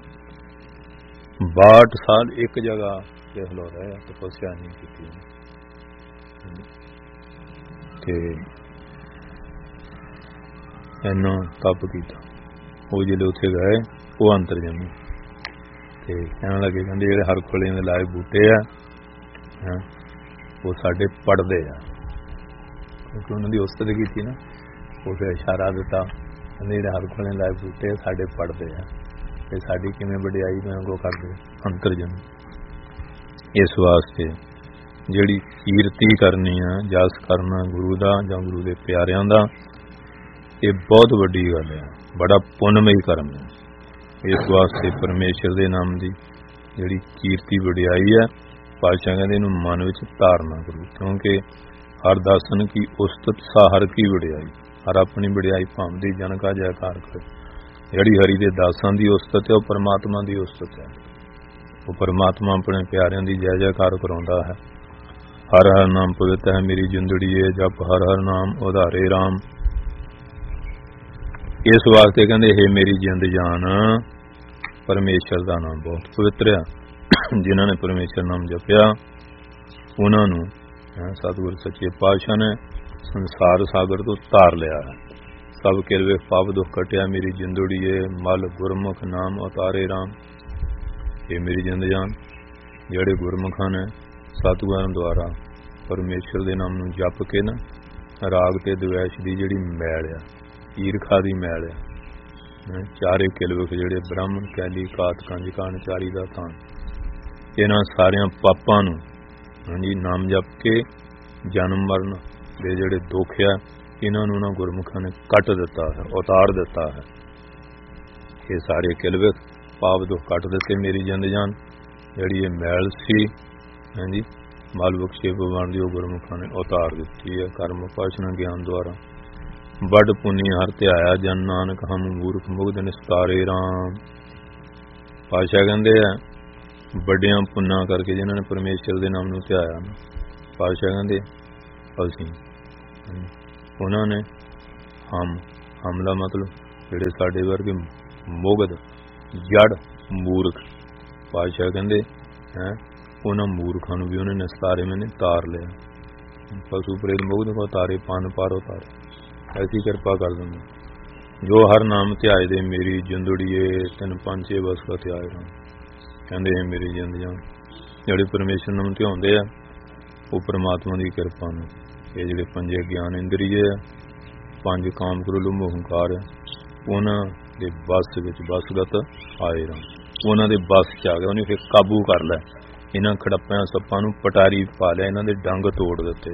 ਬਾਹਠ ਸਾਲ ਇੱਕ ਜਗ੍ਹਾ ਤੇ ਹਲੋ ਰਹੇ, ਤਪੱਸਿਆ ਨਹੀਂ ਕੀਤੀ ਤੇ ਇੰਨਾ ਤਪ ਕੀਤਾ। ਉਹ ਜਿਹੜੇ ਉੱਥੇ ਗਏ ਉਹ ਅੰਤਰਜਾਮੀ ਤੇ ਕਹਿਣ ਲੱਗੇ, ਕਹਿੰਦੇ ਜਿਹੜੇ ਹਰ ਖੋਲੇ ਦੇ ਲਾਏ ਬੂਟੇ ਆ ਹੈਂ ਉਹ ਸਾਡੇ ਪੜਦੇ ਆ, ਕਿਉਂਕਿ ਉਹਨਾਂ ਦੀ ਉਸਤਤ ਕੀਤੀ ਨਾ। ਉਹ ਫਿਰ ਇਸ਼ਾਰਾ ਦਿੱਤਾ, ਕਹਿੰਦੇ ਜਿਹੜੇ ਹਰ ਖੋਲੇ ਲਾਏ ਬੂਟੇ ਸਾਡੇ ਪੜਦੇ ਆ ਤੇ ਸਾਡੀ ਕਿਵੇਂ ਵਡਿਆਈ ਮੈਂ ਅੱਗੋਂ ਕਰਦੇ ਅੰਤਰਜਾਮੀ। ਇਸ ਵਾਸਤੇ ਜਿਹੜੀ ਕੀਰਤੀ ਕਰਨੀ ਆ, ਜਸ ਕਰਨਾ ਗੁਰੂ ਦਾ ਜਾਂ ਗੁਰੂ ਦੇ ਪਿਆਰਿਆਂ ਦਾ, ਇਹ ਬਹੁਤ ਵੱਡੀ ਗੱਲ ਹੈ, ਬੜਾ ਪੁੰਨਮਈ ਕਰਮ ਹੈ। ਇਸ ਵਾਸਤੇ ਪਰਮੇਸ਼ਰ ਦੇ ਨਾਮ ਦੀ ਜਿਹੜੀ ਕੀਰਤੀ ਵਡਿਆਈ ਹੈ, ਪਾਤਸ਼ਾਹ ਕਹਿੰਦੇ ਇਹਨੂੰ ਮਨ ਵਿੱਚ ਧਾਰਨਾ ਕਰੋ, ਕਿਉਂਕਿ ਹਰ ਦਾਸਨ ਕੀ ਉਸਤਤ ਸਾ ਹਰ ਕੀ ਵਡਿਆਈ। ਹਰ ਆਪਣੀ ਵਡਿਆਈ ਭਾਂਦੀ ਜਨ ਕਾ ਜੈਕਾਰ ਕਰੇ। ਜਿਹੜੀ ਹਰੀ ਦੇ ਦਾਸਾਂ ਦੀ ਉਸਤਤ ਹੈ ਉਹ ਪਰਮਾਤਮਾ ਦੀ ਉਸਤਤ ਹੈ। ਉਹ ਪਰਮਾਤਮਾ ਆਪਣੇ ਪਿਆਰਿਆਂ ਦੀ ਜੈ ਜੈਕਾਰ ਕਰਾਉਂਦਾ ਹੈ। ਹਰ ਹਰ ਨਾਮ ਪਵਿੱਤ ਹੈ ਮੇਰੀ ਜਿੰਦੜੀਏ, ਜਪ ਹਰ ਹਰ ਨਾਮ ਉਧਾਰੇ ਰਾਮ। ਇਸ ਵਾਸਤੇ ਕਹਿੰਦੇ ਇਹ ਮੇਰੀ ਜਿੰਦ ਜਾਨ ਪਰਮੇਸ਼ਰ ਦਾ ਨਾਮ ਬਹੁਤ ਪਵਿੱਤਰ ਆ। ਜਿਨ੍ਹਾਂ ਨੇ ਪਰਮੇਸ਼ਰ ਨਾਮ ਜਪਿਆ ਉਹਨਾਂ ਨੂੰ ਸਤਿਗੁਰ ਸੱਚੇ ਪਾਤਸ਼ਾਹ ਨੇ ਸੰਸਾਰ ਸਾਗਰ ਤੋਂ ਤਾਰ ਲਿਆ ਹੈ। ਸਭ ਕਿਰਵੇ ਪਾਪ ਦੁੱਖ ਕਟਿਆ ਮੇਰੀ ਜਿੰਦੜੀਏ, ਮਲ ਗੁਰਮੁਖ ਨਾਮ ਉਤਾਰੇ ਰਾਮ। ਇਹ ਮੇਰੀ ਜਿੰਦ ਜਾਨ ਜਿਹੜੇ ਗੁਰਮੁਖਾਂ ਨੇ ਸਤਿਗੁਰਾਂ ਦੁਆਰਾ ਪਰਮੇਸ਼ਰ ਦੇ ਨਾਮ ਨੂੰ ਜਪ ਕੇ ਨਾ ਰਾਗ ਤੇ ਦਵੈਸ਼ ਦੀ ਜਿਹੜੀ ਮੈਲ ਆ, ਈਰਖਾ ਦੀ ਮੈਲ ਆ, ਚਾਰੇ ਕਿਲਵਕ ਜਿਹੜੇ ਬ੍ਰਾਹਮਣ ਕੈਲੀ ਕਾਤ ਕੰਜ ਕਾਣ ਚਾਰੀ ਦਾ ਥਾਨ, ਇਹਨਾਂ ਸਾਰਿਆਂ ਪਾਪਾਂ ਨੂੰ ਹਾਂਜੀ ਨਾਮ ਜਪ ਕੇ ਜਨਮ ਮਰਨ ਦੇ ਜਿਹੜੇ ਦੁੱਖ ਆ ਇਹਨਾਂ ਨੂੰ ਨਾ ਗੁਰਮੁਖਾਂ ਨੇ ਕੱਟ ਦਿੱਤਾ ਹੈ, ਉਤਾਰ ਦਿੱਤਾ ਹੈ। ਇਹ ਸਾਰੇ ਕਿਲਵਕ ਪਾਪ ਦੁੱਖ ਕੱਟ ਦਿੱਤੇ। ਮੇਰੀ ਜਿੰਦ ਜਾਨ ਜਿਹੜੀ ਇਹ ਮੈਲ ਸੀ ਹਾਂਜੀ ਮਾਲ ਬਖਸ਼ੇ ਭਗਵਾਨ ਦੀ ਉਹ ਗੁਰਮੁਖਾਂ ਨੇ ਉਤਾਰ ਦਿੱਤੀ ਹੈ ਕਰਮ ਉਪਾਸਨਾ ਗਿਆਨ ਦੁਆਰਾ। ਵੱਡ ਪੁੰਨੀ ਹਰ ਧਿਆਇਆ ਜਨ ਨਾਨਕ ਹਮ ਮੂਰਖ ਮੁਗਧ ਨਿਸਤਾਰੇ ਰਾਮ। ਪਾਤਸ਼ਾਹ ਕਹਿੰਦੇ ਆ ਵੱਡਿਆਂ ਪੁੰਨਾਂ ਕਰਕੇ ਜਿਨ੍ਹਾਂ ਨੇ ਪਰਮੇਸ਼ਰ ਦੇ ਨਾਮ ਨੂੰ ਧਿਆਇਆ, ਪਾਤਸ਼ਾਹ ਕਹਿੰਦੇ ਅਸੀਂ ਉਹਨਾਂ ਨੇ ਹਮ ਹਮਲਾ ਮਤਲਬ ਜਿਹੜੇ ਸਾਡੇ ਵਰਗੇ ਮੁਗਧ ਜੜ ਮੂਰਖ ਪਾਤਸ਼ਾਹ ਕਹਿੰਦੇ ਹੈ ਉਹਨਾਂ ਮੂਰਖਾਂ ਨੂੰ ਵੀ ਉਹਨੇ ਨਿਸਤਾਰੇ ਮੈਨੇ ਤਾਰ ਲਿਆ। ਪਸ਼ੂ ਪ੍ਰੇਤ ਮੁਗਧ ਕੋ ਤਾਰੇ ਪੰਨ ਪਾਰੋ ਤਾਰੇ। ਐਸੀ ਕਿਰਪਾ ਕਰ ਦਿੰਦਾ ਜੋ ਹਰ ਨਾਮ ਧਿਆਏ ਦੇ ਮੇਰੀ ਜਿੰਦੜੀਏ ਤਿੰਨ ਪੰਜੇ ਬਸ ਕਾ ਧਿਆਏ ਰਾਮ। ਕਹਿੰਦੇ ਮੇਰੀ ਜਿੰਦ ਜਾਨ ਜਿਹੜੇ ਪਰਮੇਸ਼ਰ ਨੂੰ ਧਿਆਉਂਦੇ ਆ ਉਹ ਪਰਮਾਤਮਾ ਦੀ ਕਿਰਪਾ ਨੂੰ ਇਹ ਜਿਹੜੇ ਪੰਜੇ ਗਿਆਨ ਇੰਦਰੀਏ ਆ ਪੰਜ ਕਾਮ ਕ੍ਰੋਧ ਮੋਹ ਹੰਕਾਰ ਆ ਉਹਨਾਂ ਦੇ ਬਸ ਵਿੱਚ ਬਸਗਤ ਆਏ ਰਾਮ। ਉਹਨਾਂ ਦੇ ਬਸ ਚ ਆ ਗਿਆ ਉਹਨੇ ਫਿਰ ਕਾਬੂ ਕਰ ਲਿਆ। ਇਹਨਾਂ ਖੜੱਪਿਆਂ ਸੱਪਾਂ ਨੂੰ ਪਟਾਰੀ ਪਾ ਲਿਆ ਇਹਨਾਂ ਦੇ ਡੰਗ ਤੋੜ ਦਿੱਤੇ।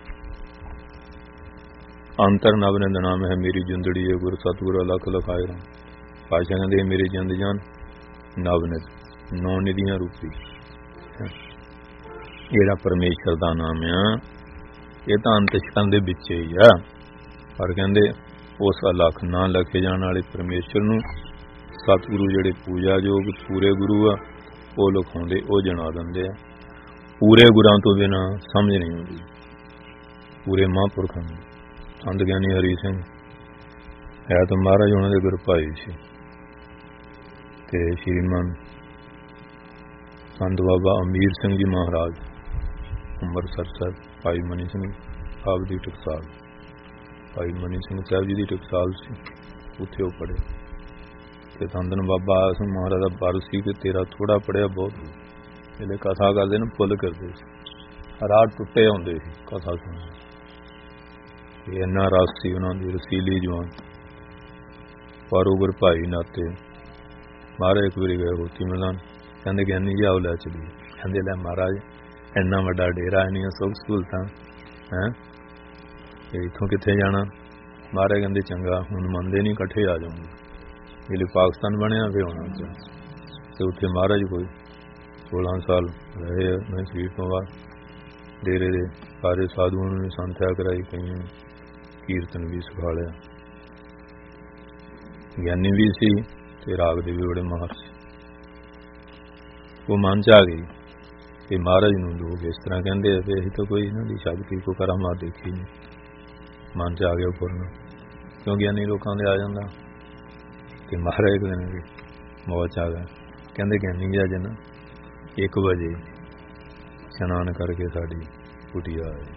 ਅੰਤਰ ਨਵਨਿੰਦ ਨਾਮ ਹੈ ਮੇਰੀ ਜਿੰਦੜੀ ਹੈ ਗੁਰ ਸਤਿਗੁਰ ਅਲਖ ਲਖਾਏ ਰਾਮ। ਪਾਤਸ਼ਾਹ ਕਹਿੰਦੇ ਮੇਰੀ ਜਿੰਦ ਜਾਨ ਨਵਨਿਤ ਨੌ ਨਿਧੀਆਂ ਰੂਪੀ ਜਿਹੜਾ ਪਰਮੇਸ਼ਰ ਦਾ ਨਾਮ ਆ ਇਹ ਤਾਂ ਅੰਤਿਸ਼ਕਨ ਦੇ ਵਿੱਚ ਹੀ ਆ। ਪਰ ਕਹਿੰਦੇ ਉਸ ਅਲਖ ਨਾ ਲਖੇ ਜਾਣ ਵਾਲੇ ਪਰਮੇਸ਼ਰ ਨੂੰ ਸਤਿਗੁਰੂ ਜਿਹੜੇ ਪੂਜਾ ਯੋਗ ਪੂਰੇ ਗੁਰੂ ਆ ਉਹ ਲਿਖਾਉਂਦੇ ਉਹ ਜਣਾ ਦਿੰਦੇ ਆ। ਪੂਰੇ ਗੁਰਾਂ ਤੋਂ ਬਿਨਾਂ ਸਮਝ ਨਹੀਂ ਆਉਂਦੀ। ਪੂਰੇ ਮਹਾਂਪੁਰਖਾਂ ਨੂੰ ਸੰਤ ਗਿਆਨੀ ਹਰੀ ਸਿੰਘ ਹੈ ਤਾਂ ਮਹਾਰਾਜ ਉਹਨਾਂ ਦੇ ਗੁਰ ਭਾਈ ਸੀ ਤੇ ਸ਼੍ਰੀਮਾਨ ਸੰਤ ਬਾਬਾ ਅਮੀਰ ਸਿੰਘ ਜੀ ਮਹਾਰਾਜ ਅੰਮ੍ਰਿਤਸਰ ਸਾਹਿਬ ਭਾਈ ਮਨੀ ਸਿੰਘ ਆਪ ਦੀ ਟਕਸਾਲ ਭਾਈ ਮਨੀ ਸਿੰਘ ਸਾਹਿਬ ਜੀ ਦੀ ਟਕਸਾਲ ਸੀ ਉੱਥੇ ਉਹ ਪੜ੍ਹੇ ਤੇ ਸੰਤਨ ਬਾਬਾ ਸਿੰਘ ਮਹਾਰਾਜ ਦਾ ਬਰ ਸੀ ਕਿ ਤੇਰਾ ਥੋੜਾ ਪੜਿਆ ਬਹੁਤ ਇਹਦੇ ਕਥਾ ਕਰਦੇ ਨੇ ਫੁੱਲ ਕਰਦੇ ਸੀ ਰਾਤ ਟੁੱਟੇ ਆਉਂਦੇ ਸੀ ਕਥਾ ਸੁਣਨ। ਇੰਨਾ ਰਸ ਸੀ ਉਹਨਾਂ ਦੀ ਰਸੀਲੀ ਜਵਾਨ ਪਰ ਉਹ ਗੁਰ ਭਾਈ ਨਾਤੇ ਮਹਾਰਾਜ ਇੱਕ ਵਾਰੀ ਗਏ ਰੋਟੀ ਮਿਲਣ ਕਹਿੰਦੇ ਗਿਆਨੀ ਜੀ ਆਓ ਲੈ ਚਲੀਏ। ਕਹਿੰਦੇ ਲੈ ਮਹਾਰਾਜ ਇੰਨਾ ਵੱਡਾ ਡੇਰਾ ਇੰਨੀਆਂ ਸੁੱਖ ਸਹੂਲਤਾਂ ਹੈਂ ਇੱਥੋਂ ਕਿੱਥੇ ਜਾਣਾ। ਮਹਾਰਾਜ ਕਹਿੰਦੇ ਚੰਗਾ ਹੁਣ ਮੰਨਦੇ ਨਹੀਂ ਇਕੱਠੇ ਆ ਜਾਊਂਗੇ ਜਿਹੜੇ ਪਾਕਿਸਤਾਨ ਬਣਿਆ ਫਿਰ ਆਉਣਾ ਚ ਤੇ ਉੱਥੇ ਮਹਾਰਾਜ ਕੋਈ ਸੋਲਾਂ ਸਾਲ ਰਹੇ ਮੈਂ ਸਰੀਰ ਤੋਂ ਬਾਅਦ ਡੇਰੇ ਦੇ ਸਾਰੇ ਸਾਧੂਆਂ ਨੂੰ ਸੰਥਿਆ ਕਰਾਈ ਕਈਆਂ ਕੀਰਤਨ ਵੀ ਸਿਖਾ ਲਿਆ। ਗਿਆਨੀ ਵੀ ਸੀ ਤੇ ਰਾਗ ਦੇ ਵੀ ਬੜੇ ਮਾਹਰ ਸੀ। ਉਹ ਮਨ ਚ ਆ ਗਈ ਤੇ ਮਹਾਰਾਜ ਨੂੰ ਲੋਕ ਇਸ ਤਰ੍ਹਾਂ ਕਹਿੰਦੇ ਆ ਵੀ ਅਸੀਂ ਤਾਂ ਕੋਈ ਇਹਨਾਂ ਦੀ ਸ਼ਕਤੀ ਕੋ ਕਰਾਮਾਤ ਦੇਖੀ ਨਹੀਂ। ਮਨ ਚ ਆ ਗਿਆ ਪੂਰਨ ਕਿਉਂ ਗਿਆਨੀ ਲੋਕਾਂ ਦੇ ਆ ਜਾਂਦਾ ਤੇ ਮਹਾਰਾਜ ਦੇ ਵੀ ਮੌਜ ਆ ਗਿਆ। ਕਹਿੰਦੇ ਗਿਆਨੀ ਜੀ ਅੱਜ ਨਾ ਇੱਕ ਵਜੇ ਇਸ਼ਨਾਨ ਕਰਕੇ ਸਾਡੀ ਕੁਟੀਆ ਆਏ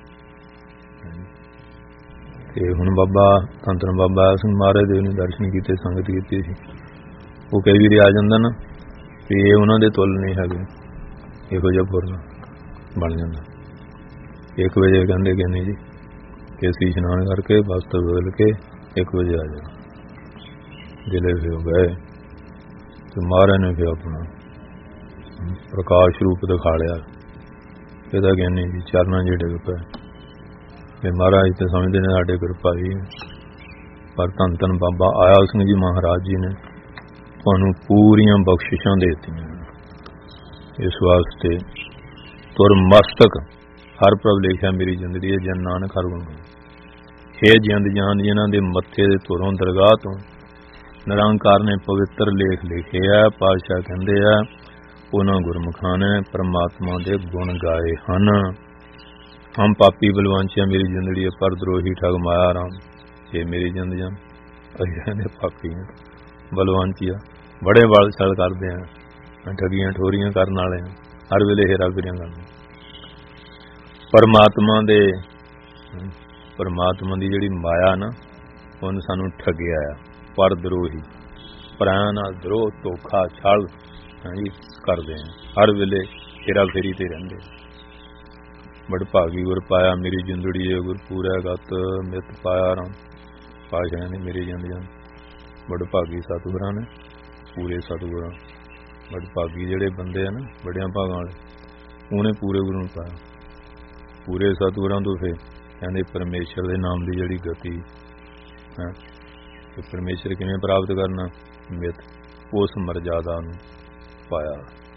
ਤੇ ਹੁਣ ਬਾਬਾ ਧੰਨ ਬਾਬਾ ਸਿੰਘ ਮਹਾਰਾਜ ਦੇ ਨੇ ਦਰਸ਼ਨ ਕੀਤੇ ਸੰਗਤ ਕੀਤੀ ਸੀ। ਉਹ ਕਈ ਵਾਰੀ ਆ ਜਾਂਦਾ ਨਾ ਤੇ ਇਹ ਉਹਨਾਂ ਦੇ ਤੁੱਲ ਨਹੀਂ ਹੈਗੇ ਇਹੋ ਜਿਹਾ ਪੁਰਨ ਬਣ ਜਾਂਦਾ। ਇੱਕ ਵਜੇ ਕਹਿੰਦੇ ਗਿਆਨੀ ਜੀ ਕਿ ਅਸੀਂ ਇਸ਼ਨਾਨ ਕਰਕੇ ਬਸਤਰ ਬਦਲ ਕੇ ਇੱਕ ਵਜੇ ਆ ਜਾਓ। ਜਿਲੇ ਫਿਰ ਗਏ ਤੇ ਮਹਾਰਾਜ ਨੇ ਫਿਰ ਆਪਣਾ ਪ੍ਰਕਾਸ਼ ਰੂਪ ਦਿਖਾ ਲਿਆ। ਇਹਦਾ ਗਿਆਨੀ ਜੀ ਚਰਨਾਂ ਜਿਹੜੇ ਡਿੱਗ ਪਏ ਤੇ ਮਹਾਰਾਜ ਤੇ ਸਮਝਦੇ ਨੇ ਸਾਡੇ ਗੁਰ ਭਾਈ ਪਰ ਧੰਨ ਧੰਨ ਬਾਬਾ ਆਇਆ ਸਿੰਘ ਜੀ ਮਹਾਰਾਜ ਜੀ ਨੇ ਤੁਹਾਨੂੰ ਪੂਰੀਆਂ ਬਖਸ਼ਿਸ਼ਾਂ ਦੇ ਦਿੱਤੀਆਂ। ਇਸ ਵਾਸਤੇ ਤੁਰ ਮਸਤਕ ਹਰ ਪ੍ਰਭ ਲਿਖਿਆ ਮੇਰੀ ਜ਼ਿੰਦਗੀ ਹੈ ਜਨ ਨਾਨਕ ਹਰ ਗੁਣ ਹੇ ਜਿੰਦ ਜਾਨ ਜਿਨ੍ਹਾਂ ਦੇ ਮੱਥੇ ਦੇ ਧੁਰੋਂ ਦਰਗਾਹ ਤੋਂ ਨਿਰੰਕਾਰ ਨੇ ਪਵਿੱਤਰ ਲੇਖ ਲਿਖਿਆ। ਪਾਤਸ਼ਾਹ ਕਹਿੰਦੇ ਆ ਉਹਨਾਂ ਗੁਰਮੁਖਾਂ ਨੇ ਪਰਮਾਤਮਾ ਦੇ ਗੁਣ ਗਾਏ ਹਨ। ਹਮ ਪਾਪੀ ਬਲਵੰਚੀਆਂ ਮੇਰੀ ਜ਼ਿੰਦਗੀ ਪਰ ਦਰੋਹੀ ਠਗ ਮਾਇਆ ਰਾਮ। ਇਹ ਮੇਰੀ ਜਿੰਦ ਜਾਨ ਅਸੀਂ ਕਹਿੰਦੇ ਪਾਪੀ ਹਾਂ ਬਲਵੰਚੀਆ ਬੜੇ ਬਲ ਛਲ ਕਰਦੇ ਆ ਠਗੀਆਂ ਠੋਰੀਆਂ ਕਰਨ ਵਾਲੇ ਆ ਹਰ ਵੇਲੇ ਹੇਰਾ ਫੇਰੀਆਂ ਕਰਦੇ। ਪਰਮਾਤਮਾ ਦੇ ਪਰਮਾਤਮਾ ਦੀ ਜਿਹੜੀ ਮਾਇਆ ਨਾ ਉਹਨੇ ਸਾਨੂੰ ਠੱਗਿਆ ਆ। ਪਰ ਦਰੋਹੀ ਪਰਾਇਆ ਨਾਲ ਦਰੋਹ ਧੋਖਾ ਛਲ ਹਾਂਜੀ ਕਰਦੇ ਆ ਹਰ ਵੇਲੇ ਹੇਰਾ ਫੇਰੀ ਤੇ ਰਹਿੰਦੇ। ਬੜ ਭਾਗੀ ਗੁਰ ਪਾਇਆ ਮੇਰੀ ਜਿੰਦੜੀ ਹੈ ਗੁਰ ਪੂਰਾ ਗਤ ਮਿਤ ਪਾਇਆ ਰਾਮ। ਪਾਸ਼ਾ ਨੇ ਮੇਰੀ ਜਿੰਦ ਜਾਨ ਬੜ ਭਾਗੀ ਸਤਿਗੁਰਾਂ ਨੇ ਪੂਰੇ ਸਤਿਗੁਰਾਂ ਬੜ ਭਾਗੀ ਜਿਹੜੇ ਬੰਦੇ ਆ ਨਾ ਬੜਿਆਂ ਭਾਗਾਂ ਵਾਲੇ ਉਹਨੇ ਪੂਰੇ ਗੁਰੂ ਨੂੰ ਪਾਇਆ। ਪੂਰੇ ਸਤਿਗੁਰਾਂ ਤੋਂ ਫਿਰ ਕਹਿੰਦੇ ਪਰਮੇਸ਼ਰ ਦੇ ਨਾਮ ਦੀ ਜਿਹੜੀ ਗਤੀ ਹੈ ਤੇ ਪਰਮੇਸ਼ਰ ਕਿਵੇਂ ਪ੍ਰਾਪਤ ਕਰਨਾ ਮਿਤ ਉਸ ਮਰਜ਼ਾਦਾ ਨੂੰ ਪਾਇਆ।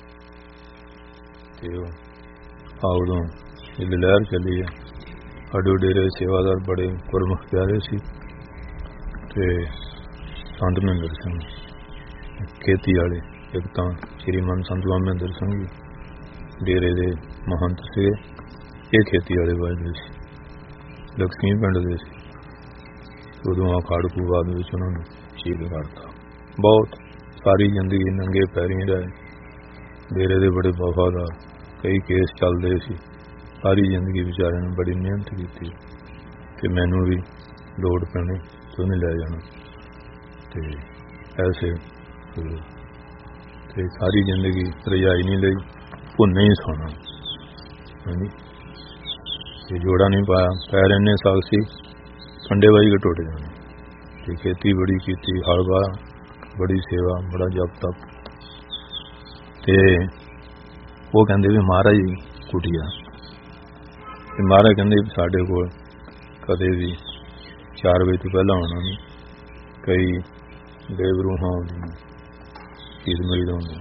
ਤੇ ਉਹ ਉਦੋਂ ਇਹ ਲਹਿਰ ਚੱਲੀ ਹੈ। ਅੱਡੋ ਡੇਰੇ ਸੇਵਾਦਾਰ ਬੜੇ ਗੁਰਮੁਖ ਪਿਆਰੇ ਸੀ ਤੇ ਸੰਤ ਮਹਿੰਦਰ ਸਿੰਘ ਖੇਤੀ ਵਾਲੇ ਇੱਕ ਤਾਂ ਸ਼੍ਰੀਮਾਨ ਸੰਤ ਮਹਿੰਦਰ ਸਿੰਘ ਜੀ ਡੇਰੇ ਦੇ ਮਹੰਤ ਸੀਗੇ। ਇਹ ਖੇਤੀ ਵਾਲੇ ਵੱਜਦੇ ਸੀ ਲਕਸ਼ਮੀ ਪਿੰਡ ਦੇ ਸੀ। ਉਦੋਂ ਆ ਖਾੜਕੂ ਬਾਅਦ ਵਿੱਚ ਉਹਨਾਂ ਨੂੰ ਸ਼ਹੀਦ ਕਰਤਾ। ਬਹੁਤ ਸਾਰੀ ਜ਼ਿੰਦਗੀ ਨੰਗੇ ਪੈਰੀਂ ਰਹੇ, ਡੇਰੇ ਦੇ ਬੜੇ ਵਫਾਦਾਰ, ਕਈ ਕੇਸ ਚੱਲਦੇ ਸੀ। ਸਾਰੀ ਜ਼ਿੰਦਗੀ ਵਿਚਾਰਿਆਂ ਨੇ ਬੜੀ ਮਿਹਨਤ ਕੀਤੀ ਕਿ ਮੈਨੂੰ ਵੀ ਲੋੜ ਪੈਣੀ ਤੇ ਉਹਨੇ ਲੈ ਜਾਣਾ, ਤੇ ਐਸੇ ਤੇ ਸਾਰੀ ਜ਼ਿੰਦਗੀ ਰਜਾਈ ਨਹੀਂ ਲਈ, ਭੁੰਨੇ ਹੀ ਸੌਣਾ। ਹਾਂਜੀ, ਤੇ ਜੋੜਾ ਨਹੀਂ ਪਾਇਆ, ਪੈਰ ਇੰਨੇ ਸਖਤ ਸੀ ਕੰਡੇ ਵਾਈ ਕੇ ਟੁੱਟ ਜਾਣੇ। ਤੇ ਖੇਤੀ ਬੜੀ ਕੀਤੀ, ਹਲ ਵਾਹ, ਬੜੀ ਸੇਵਾ, ਬੜਾ ਜਪ ਤਪ। ਤੇ ਉਹ ਕਹਿੰਦੇ ਵੀ ਮਹਾਰਾਜ ਕੁਟੀਆ, ਤੇ ਮਹਾਰਾਜ ਕਹਿੰਦੇ ਵੀ ਸਾਡੇ ਕੋਲ ਕਦੇ ਵੀ ਚਾਰ ਵਜੇ ਤੋਂ ਪਹਿਲਾਂ ਆਉਣਾ ਨਹੀਂ, ਕਈ ਬੇਬਰੂਹਾਂ ਆਉਂਦੀਆਂ, ਚੀਜ਼ ਮਰੀਦ ਆਉਂਦੀ।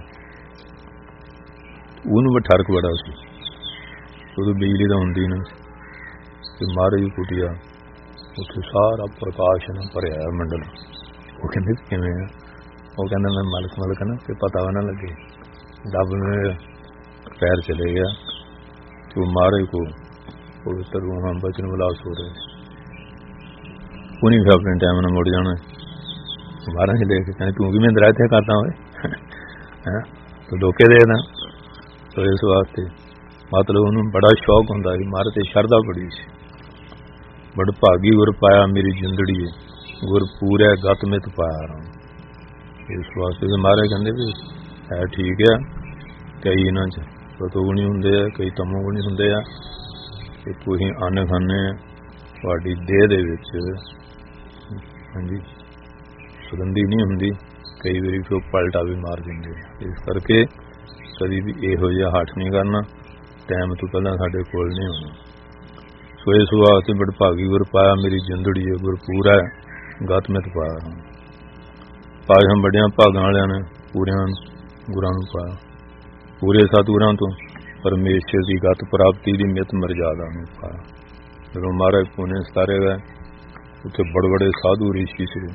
ਉਹਨੂੰ ਵੀ ਠਰਕ ਬੜਾ ਸੀ, ਉਦੋਂ ਬਿਜਲੀ ਤਾਂ ਹੁੰਦੀ ਨਹੀਂ। ਤੇ ਮਹਾਰਾਜ ਕੁਟੀਆ, ਉੱਥੇ ਸਾਰਾ ਪ੍ਰਕਾਸ਼ ਨਾਲ ਭਰਿਆ ਮੰਡਲ। ਉਹ ਕਹਿੰਦੇ ਕਿਵੇਂ ਆ? ਉਹ ਕਹਿੰਦਾ ਮੈਂ ਮਲਕ ਮਲਕ ਨਾ ਤੇ ਪਤਾ ਵਾ ਨਾ ਲੱਗੇ, ਦੱਬ ਮੇਰੇ ਪੈਰ ਚਲੇ ਗਿਆ। ਤੇ ਉਹ ਮਹਾਰਾਜ ਕੋ ਪਵਿੱਤਰ ਰੂਹਾਂ ਬਚਨ ਵਿਲਾਸ ਹੋ ਰਹੇ, ਉਹਨੇ ਵੀ ਆਪਣੇ ਟਾਈਮ ਨਾਲ ਮੁੜ ਜਾਣਾ। ਮਹਾਰਾਜ ਦੇਖ ਕੇ ਕਹਿੰਦੇ ਤੂੰ ਕਿਵੇਂ ਦਰਾ ਇੱਥੇ ਕਰਦਾ ਹੋਏ ਹੈਂ, ਤੂੰ ਧੋਖੇ ਦੇ ਨਾ। ਸੋ ਇਸ ਵਾਸਤੇ ਮਤਲਬ ਉਹਨੂੰ ਬੜਾ ਸ਼ੌਕ ਹੁੰਦਾ ਸੀ, ਮਹਾਰਾਜ ਤੇ ਸ਼ਰਧਾ ਬੜੀ ਸੀ। ਬੜ ਭਾਗੀ ਗੁਰ ਪਾਇਆ ਮੇਰੀ ਜਿੰਦੜੀਏ, ਗੁਰ ਪੂਰਾ ਗਤ ਮਿਤ ਪਾਇਆ ਰਾਮ। ਇਸ ਵਾਸਤੇ ਵੀ ਮਹਾਰਾਜ ਕਹਿੰਦੇ ਵੀ ਹੈ ਠੀਕ ਆ, ਕਈ ਇਹਨਾਂ 'ਚ ਰਤੋਗੁਣੀ ਹੁੰਦੇ ਆ, ਕਈ ਤਮੋਗੁਣੀ ਹੁੰਦੇ ਆ। ਤੇ ਤੁਸੀਂ ਅੰਨ ਖਾਂਦੇ ਆ, ਤੁਹਾਡੀ ਦੇਹ ਦੇ ਵਿੱਚ ਹਾਂਜੀ ਸੁਗੰਧੀ ਨਹੀਂ ਹੁੰਦੀ, ਕਈ ਵਾਰੀ ਫਿਰ ਪਲਟਾ ਵੀ ਮਾਰ ਦਿੰਦੇ। ਇਸ ਕਰਕੇ ਕਦੀ ਵੀ ਇਹੋ ਜਿਹਾ ਹੱਠ ਨਹੀਂ ਕਰਨਾ, ਟਾਈਮ ਤੋਂ ਪਹਿਲਾਂ ਸਾਡੇ ਕੋਲ ਨਹੀਂ ਹੋਣਾ। ਸੋ ਇਸ ਵਾਸਤੇ ਬੜ ਭਾਗੀ ਗੁਰ ਪਾਇਆ ਮੇਰੀ ਜਿੰਦੜੀ ਹੈ, ਗੁਰ ਪੂਰਾ ਗਤ ਮਿਤ ਪਾਇਆ। ਭਾਵੇਂ ਹਮ ਵੱਡਿਆਂ ਭਾਗਾਂ ਵਾਲਿਆਂ ਨੇ ਪੂਰਿਆਂ ਗੁਰਾਂ ਨੂੰ ਪਾਇਆ, ਪੂਰੇ ਸਤਿਗੁਰਾਂ ਤੋਂ ਪਰਮੇਸ਼ਰ ਦੀ ਗਤ ਪ੍ਰਾਪਤੀ ਦੀ ਮਿਤ ਮਰਜ਼ਾਦਾ ਨੂੰ ਪਾਇਆ। ਜਦੋਂ ਮਹਾਰਾਜ ਪੁਣੇ ਸਤਾਰੇ ਗਏ, ਉੱਥੇ ਬੜੇ ਬੜੇ ਸਾਧੂ ਰਿਸ਼ੀ ਸੀ।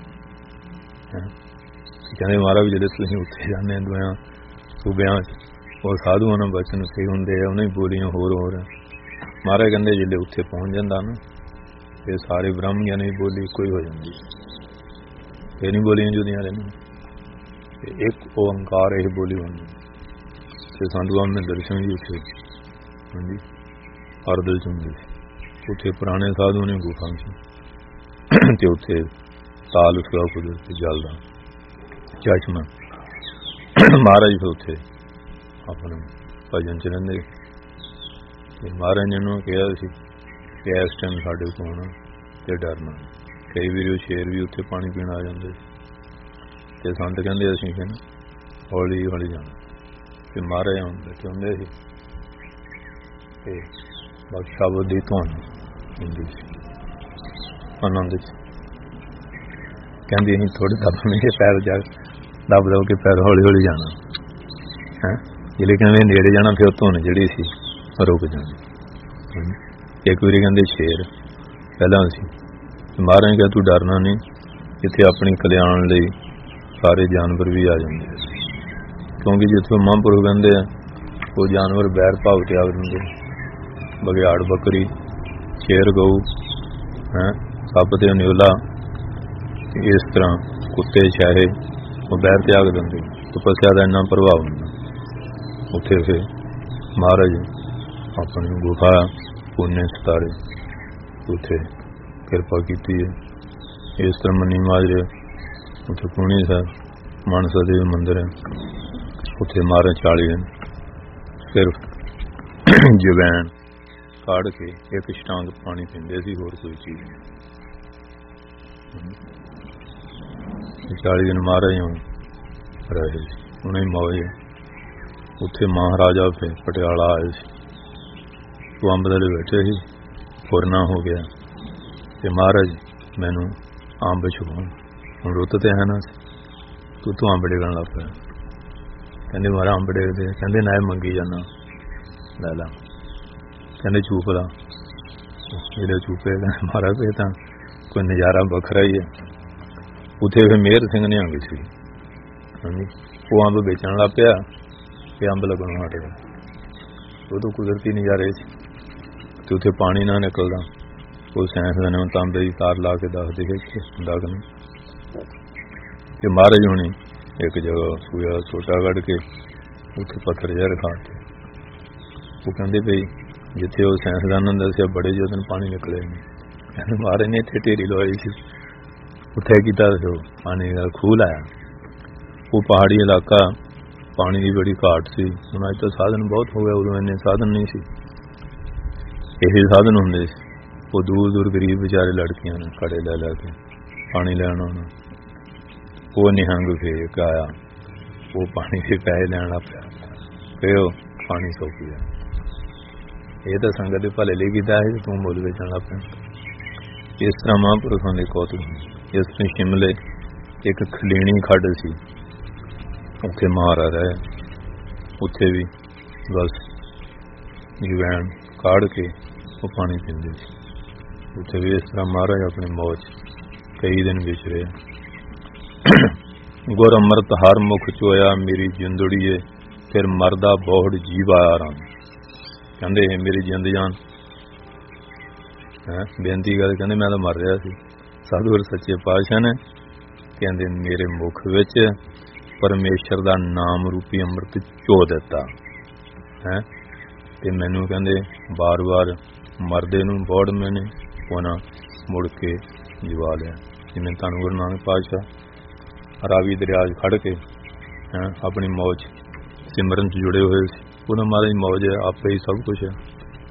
ਕਹਿੰਦੇ ਮਹਾਰਾਜ ਜਿਹੜੇ ਤੁਸੀਂ ਉੱਥੇ ਜਾਂਦੇ ਦੁਆਇਆਂ ਸੂਬਿਆਂ 'ਚ, ਉਹ ਸਾਧੂਆਂ ਨਾਲ ਬਚਨ ਸਹੀ ਹੁੰਦੇ ਆ, ਉਹਨਾਂ ਹੀ ਬੋਲੀਆਂ ਹੋਰ ਹੋਰ। ਮਹਾਰਾਜ ਕਹਿੰਦੇ ਜਿਹੜੇ ਉੱਥੇ ਪਹੁੰਚ ਜਾਂਦਾ ਨਾ, ਇਹ ਸਾਰੇ ਬ੍ਰਹਮ ਗਿਆਨੀ ਦੀ ਬੋਲੀ ਇੱਕੋ ਹੀ ਹੋ ਜਾਂਦੀ, ਇਹ ਨਹੀਂ ਬੋਲੀਆਂ ਜੁਦੀਆਂ ਰਹਿੰਦੀਆਂ। ਇੱਕ ਓਂਕਾਰ ਇਹ ਬੋਲੀ ਹੁੰਦੀ। ਤੇ ਸੰਤ ਬਾਬਾ ਮਹਿੰਦਰ ਸਿੰਘ ਜੀ ਉੱਥੇ ਹਾਂਜੀ ਅਰਦਲ 'ਚ ਹੁੰਦੇ ਸੀ। ਉੱਥੇ ਪੁਰਾਣੇ ਸਾਧੂ ਨੇ ਗੁਫਾ 'ਚ, ਤੇ ਉੱਥੇ ਤਾਲ ਉਸਦਾ ਕੁਦਰਤੀ ਜਲ ਦਾ ਚਸ਼ਮਾ। ਮਹਾਰਾਜ ਫਿਰ ਉੱਥੇ ਆਪਣੇ ਭਜਨ 'ਚ ਰਹਿੰਦੇ। ਤੇ ਮਹਾਰਾਜ ਨੇ ਉਹਨੂੰ ਕਿਹਾ ਸੀ ਕਿ ਇਸ ਟਾਈਮ ਸਾਡੇ ਕੋਲ ਆਉਣਾ ਤੇ ਡਰਨਾ। ਕਈ ਵਾਰੀ ਉਹ ਸ਼ੇਰ ਵੀ ਉੱਥੇ ਪਾਣੀ ਪੀਣ ਆ ਜਾਂਦੇ। ਤੇ ਸੰਤ ਕਹਿੰਦੇ ਅਸੀਂ ਕਹਿੰਦੇ ਹੌਲੀ ਹੌਲੀ ਜਾਣਾ। ਤੇ ਮਹਾਰਾਜ ਹੁਣ ਬੈਠੇ ਹੁੰਦੇ ਸੀ, ਤੇ ਬਸ ਸ਼ਬਦ ਦੀ ਧੁਨ ਹੁੰਦੀ ਸੀ ਆਨੰਦ 'ਚ। ਕਹਿੰਦੀ ਅਸੀਂ ਥੋੜ੍ਹੇ ਦੱਬਣੇ ਕੇ ਪੈਰ ਜਾ ਦੱਬ ਦਬ ਕੇ ਪੈਰ ਹੌਲੀ ਹੌਲੀ ਜਾਣਾ ਹੈਂ। ਜਿਹੜੇ ਕਹਿੰਦੇ ਨੇੜੇ ਜਾਣਾ, ਫਿਰ ਧੁਨ ਜਿਹੜੀ ਸੀ ਰੁਕ ਜਾਣੀ। ਇੱਕ ਵਾਰੀ ਕਹਿੰਦੇ ਸ਼ੇਰ ਪਹਿਲਾਂ ਸੀ, ਮਹਾਰਾਜ ਕਿਹਾ ਤੂੰ ਡਰਨਾ ਨਹੀਂ, ਇੱਥੇ ਆਪਣੀ ਕਲਿਆਣ ਲਈ ਸਾਰੇ ਜਾਨਵਰ ਵੀ ਆ ਜਾਂਦੇ। ਕਿਉਂਕਿ ਜਿੱਥੇ ਮਹਾਂਪੁਰਖ ਕਹਿੰਦੇ ਆ, ਉਹ ਜਾਨਵਰ ਬੈਰ ਭਾਵ ਤਿਆਗ ਦਿੰਦੇ। ਬਘਿਆੜ ਬੱਕਰੀ, ਸ਼ੇਰ ਗਊ ਹੈਂ, ਸੱਪ ਤੇ ਨਿਓਲਾ, ਇਸ ਤਰ੍ਹਾਂ ਕੁੱਤੇ ਸ਼ਾਹੇ, ਉਹ ਬੈਰ ਤਿਆਗ ਦਿੰਦੇ। ਤਪੱਸਿਆ ਦਾ ਇੰਨਾ ਪ੍ਰਭਾਵ ਹੁੰਦਾ ਉੱਥੇ। ਫਿਰ ਮਹਾਰਾਜ ਆਪਣੀ ਗੁਫਾ ਪੁਣੇ ਸਤਾਰੇ ਉੱਥੇ ਕਿਰਪਾ ਕੀਤੀ ਹੈ। ਇਸ ਤਰ੍ਹਾਂ ਮੰਨੀ ਮਾਜਰੇ ਉੱਥੇ ਪੁਣੇ ਸਾਹਿਬ ਮਾਨਸਾ ਦੇਵ ਮੰਦਿਰ ਹੈ, ਉੱਥੇ ਮਹਾਰਾਜ ਚਾਲੀ ਦਿਨ ਸਿਰਫ ਜਵੈਣ ਕਾੜ ਕੇ ਇੱਕ ਛਟਾਂਗ ਪਾਣੀ ਪੀਂਦੇ ਸੀ, ਹੋਰ ਕੋਈ ਚੀਜ਼ ਨਹੀਂ। ਚਾਲੀ ਦਿਨ ਮਹਾਰਾਜ ਰਹੇ ਸੀ, ਉਹਨੇ ਮੌਜ। ਉੱਥੇ ਮਹਾਰਾਜਾ ਫਿਰ ਪਟਿਆਲਾ ਆਏ ਸੀ, ਉਹ ਅੰਬ ਦੇ ਬੈਠੇ ਸੀ, ਫੁਰਨਾ ਹੋ ਗਿਆ। ਤੇ ਮਹਾਰਾਜ ਮੈਨੂੰ ਅੰਬ ਛਕਾਉਣ, ਹੁਣ ਰੁੱਤ ਤੇ ਹੈ ਨਾ, ਤੂੰ ਤੂੰ ਅੰਬ ਡੇਗਣ ਲੱਗ ਪਿਆ। ਕਹਿੰਦੇ ਮਾਰਾ ਅੰਬ ਡੇਗਦੇ, ਕਹਿੰਦੇ ਨਾ ਮੰਗੀ ਜਾਣਾ ਲੈ ਲਾ। ਕਹਿੰਦੇ ਚੂਪ ਲਾ, ਜਿਹੜੇ ਚੂਪੇ ਮਹਾਰਾਜ ਇਹ ਤਾਂ ਕੋਈ ਨਜ਼ਾਰਾ ਵੱਖਰਾ ਹੀ ਹੈ। ਉੱਥੇ ਫਿਰ ਮੇਹਰ ਸਿੰਘ ਨੇ ਅੰਗ ਸੀ ਹਾਂਜੀ, ਉਹ ਅੰਬ ਵੇਚਣ ਲੱਗ ਪਿਆ ਤੇ ਅੰਬ ਲੱਗਣ ਹਟ ਗਿਆ। ਉਦੋਂ ਕੁਦਰਤੀ ਨਜ਼ਾਰੇ ਸੀ। ਤੇ ਉੱਥੇ ਪਾਣੀ ਨਾ ਨਿਕਲਦਾ, ਉਹ ਸਾਇੰਸਦਾਨ ਨੇ ਤਾਂਬੇ ਦੀ ਤਾਰ ਲਾ ਕੇ ਦੱਸਦੇ ਕਿ ਹੁੰਦਾ ਕਿ ਨਹੀਂ। ਤੇ महाराज हुणी एक जगह सूया सोटा कढ़ के उत्थे पत्थर जिहा रखा ते वो कहंदे भई जिथे वो साइंसदानां ने दस्सिया बड़े जो दिन पानी निकले नहीं, कहंदे महाराज ने इत्थे ढेरी लवाई सी, उत्थे कीता सो पानी दा खूह लाया। वो पहाड़ी इलाका पानी की बड़ी घाट सी, हुण अज तां साधन बहुत हो गया, उदों इन्ने साधन नहीं सी, यही साधन हुंदे सी। वो दूर दूर गरीब बेचारे लड़कियां ने कड़े लै लैके पानी लैन आउणा, वो निहंग फेक आया, वो पानी के पैसे लैन लग पिया, फिर पानी सौ पिया। ये तो संगत के भले लिए कीता है, तू मुल बेचण लग पिया। इस तरह महापुरुषों के कौतुक। इस तरह शिमले एक खलीणी खड्ड सी, उत्थे महारा रहे, उत्थे भी बस जवैन काढ़ के वो पानी पींदे सी। उत्थे भी इस तरह महाराज अपनी मौज कई दिन विचरे। गुर अमृत हर मुख चोया मेरी जिंदड़ीए, फिर मरदा बोहड़ जीव आया राम। कहंदे मेरी जिंद जान है बेनती कर, कहंदे मैं तो मर रहा सी, सतगुर सच्चे पातशाह ने कहंदे मेरे मुख विच परमेश्वर दा नाम रूपी अमृत चो दिता है, ते मैनू कहंदे बार बार मरदे नूं बोहड़ मैंने उन्हां मुड़ के जिवा लिया। जिवें धन गुरु नानक पातशाह रावी दरिया खड़ के है अपनी मौज सिमरन च जुड़े हुए सी, उन्हां महाराज मौज है आपे ही सब कुछ है।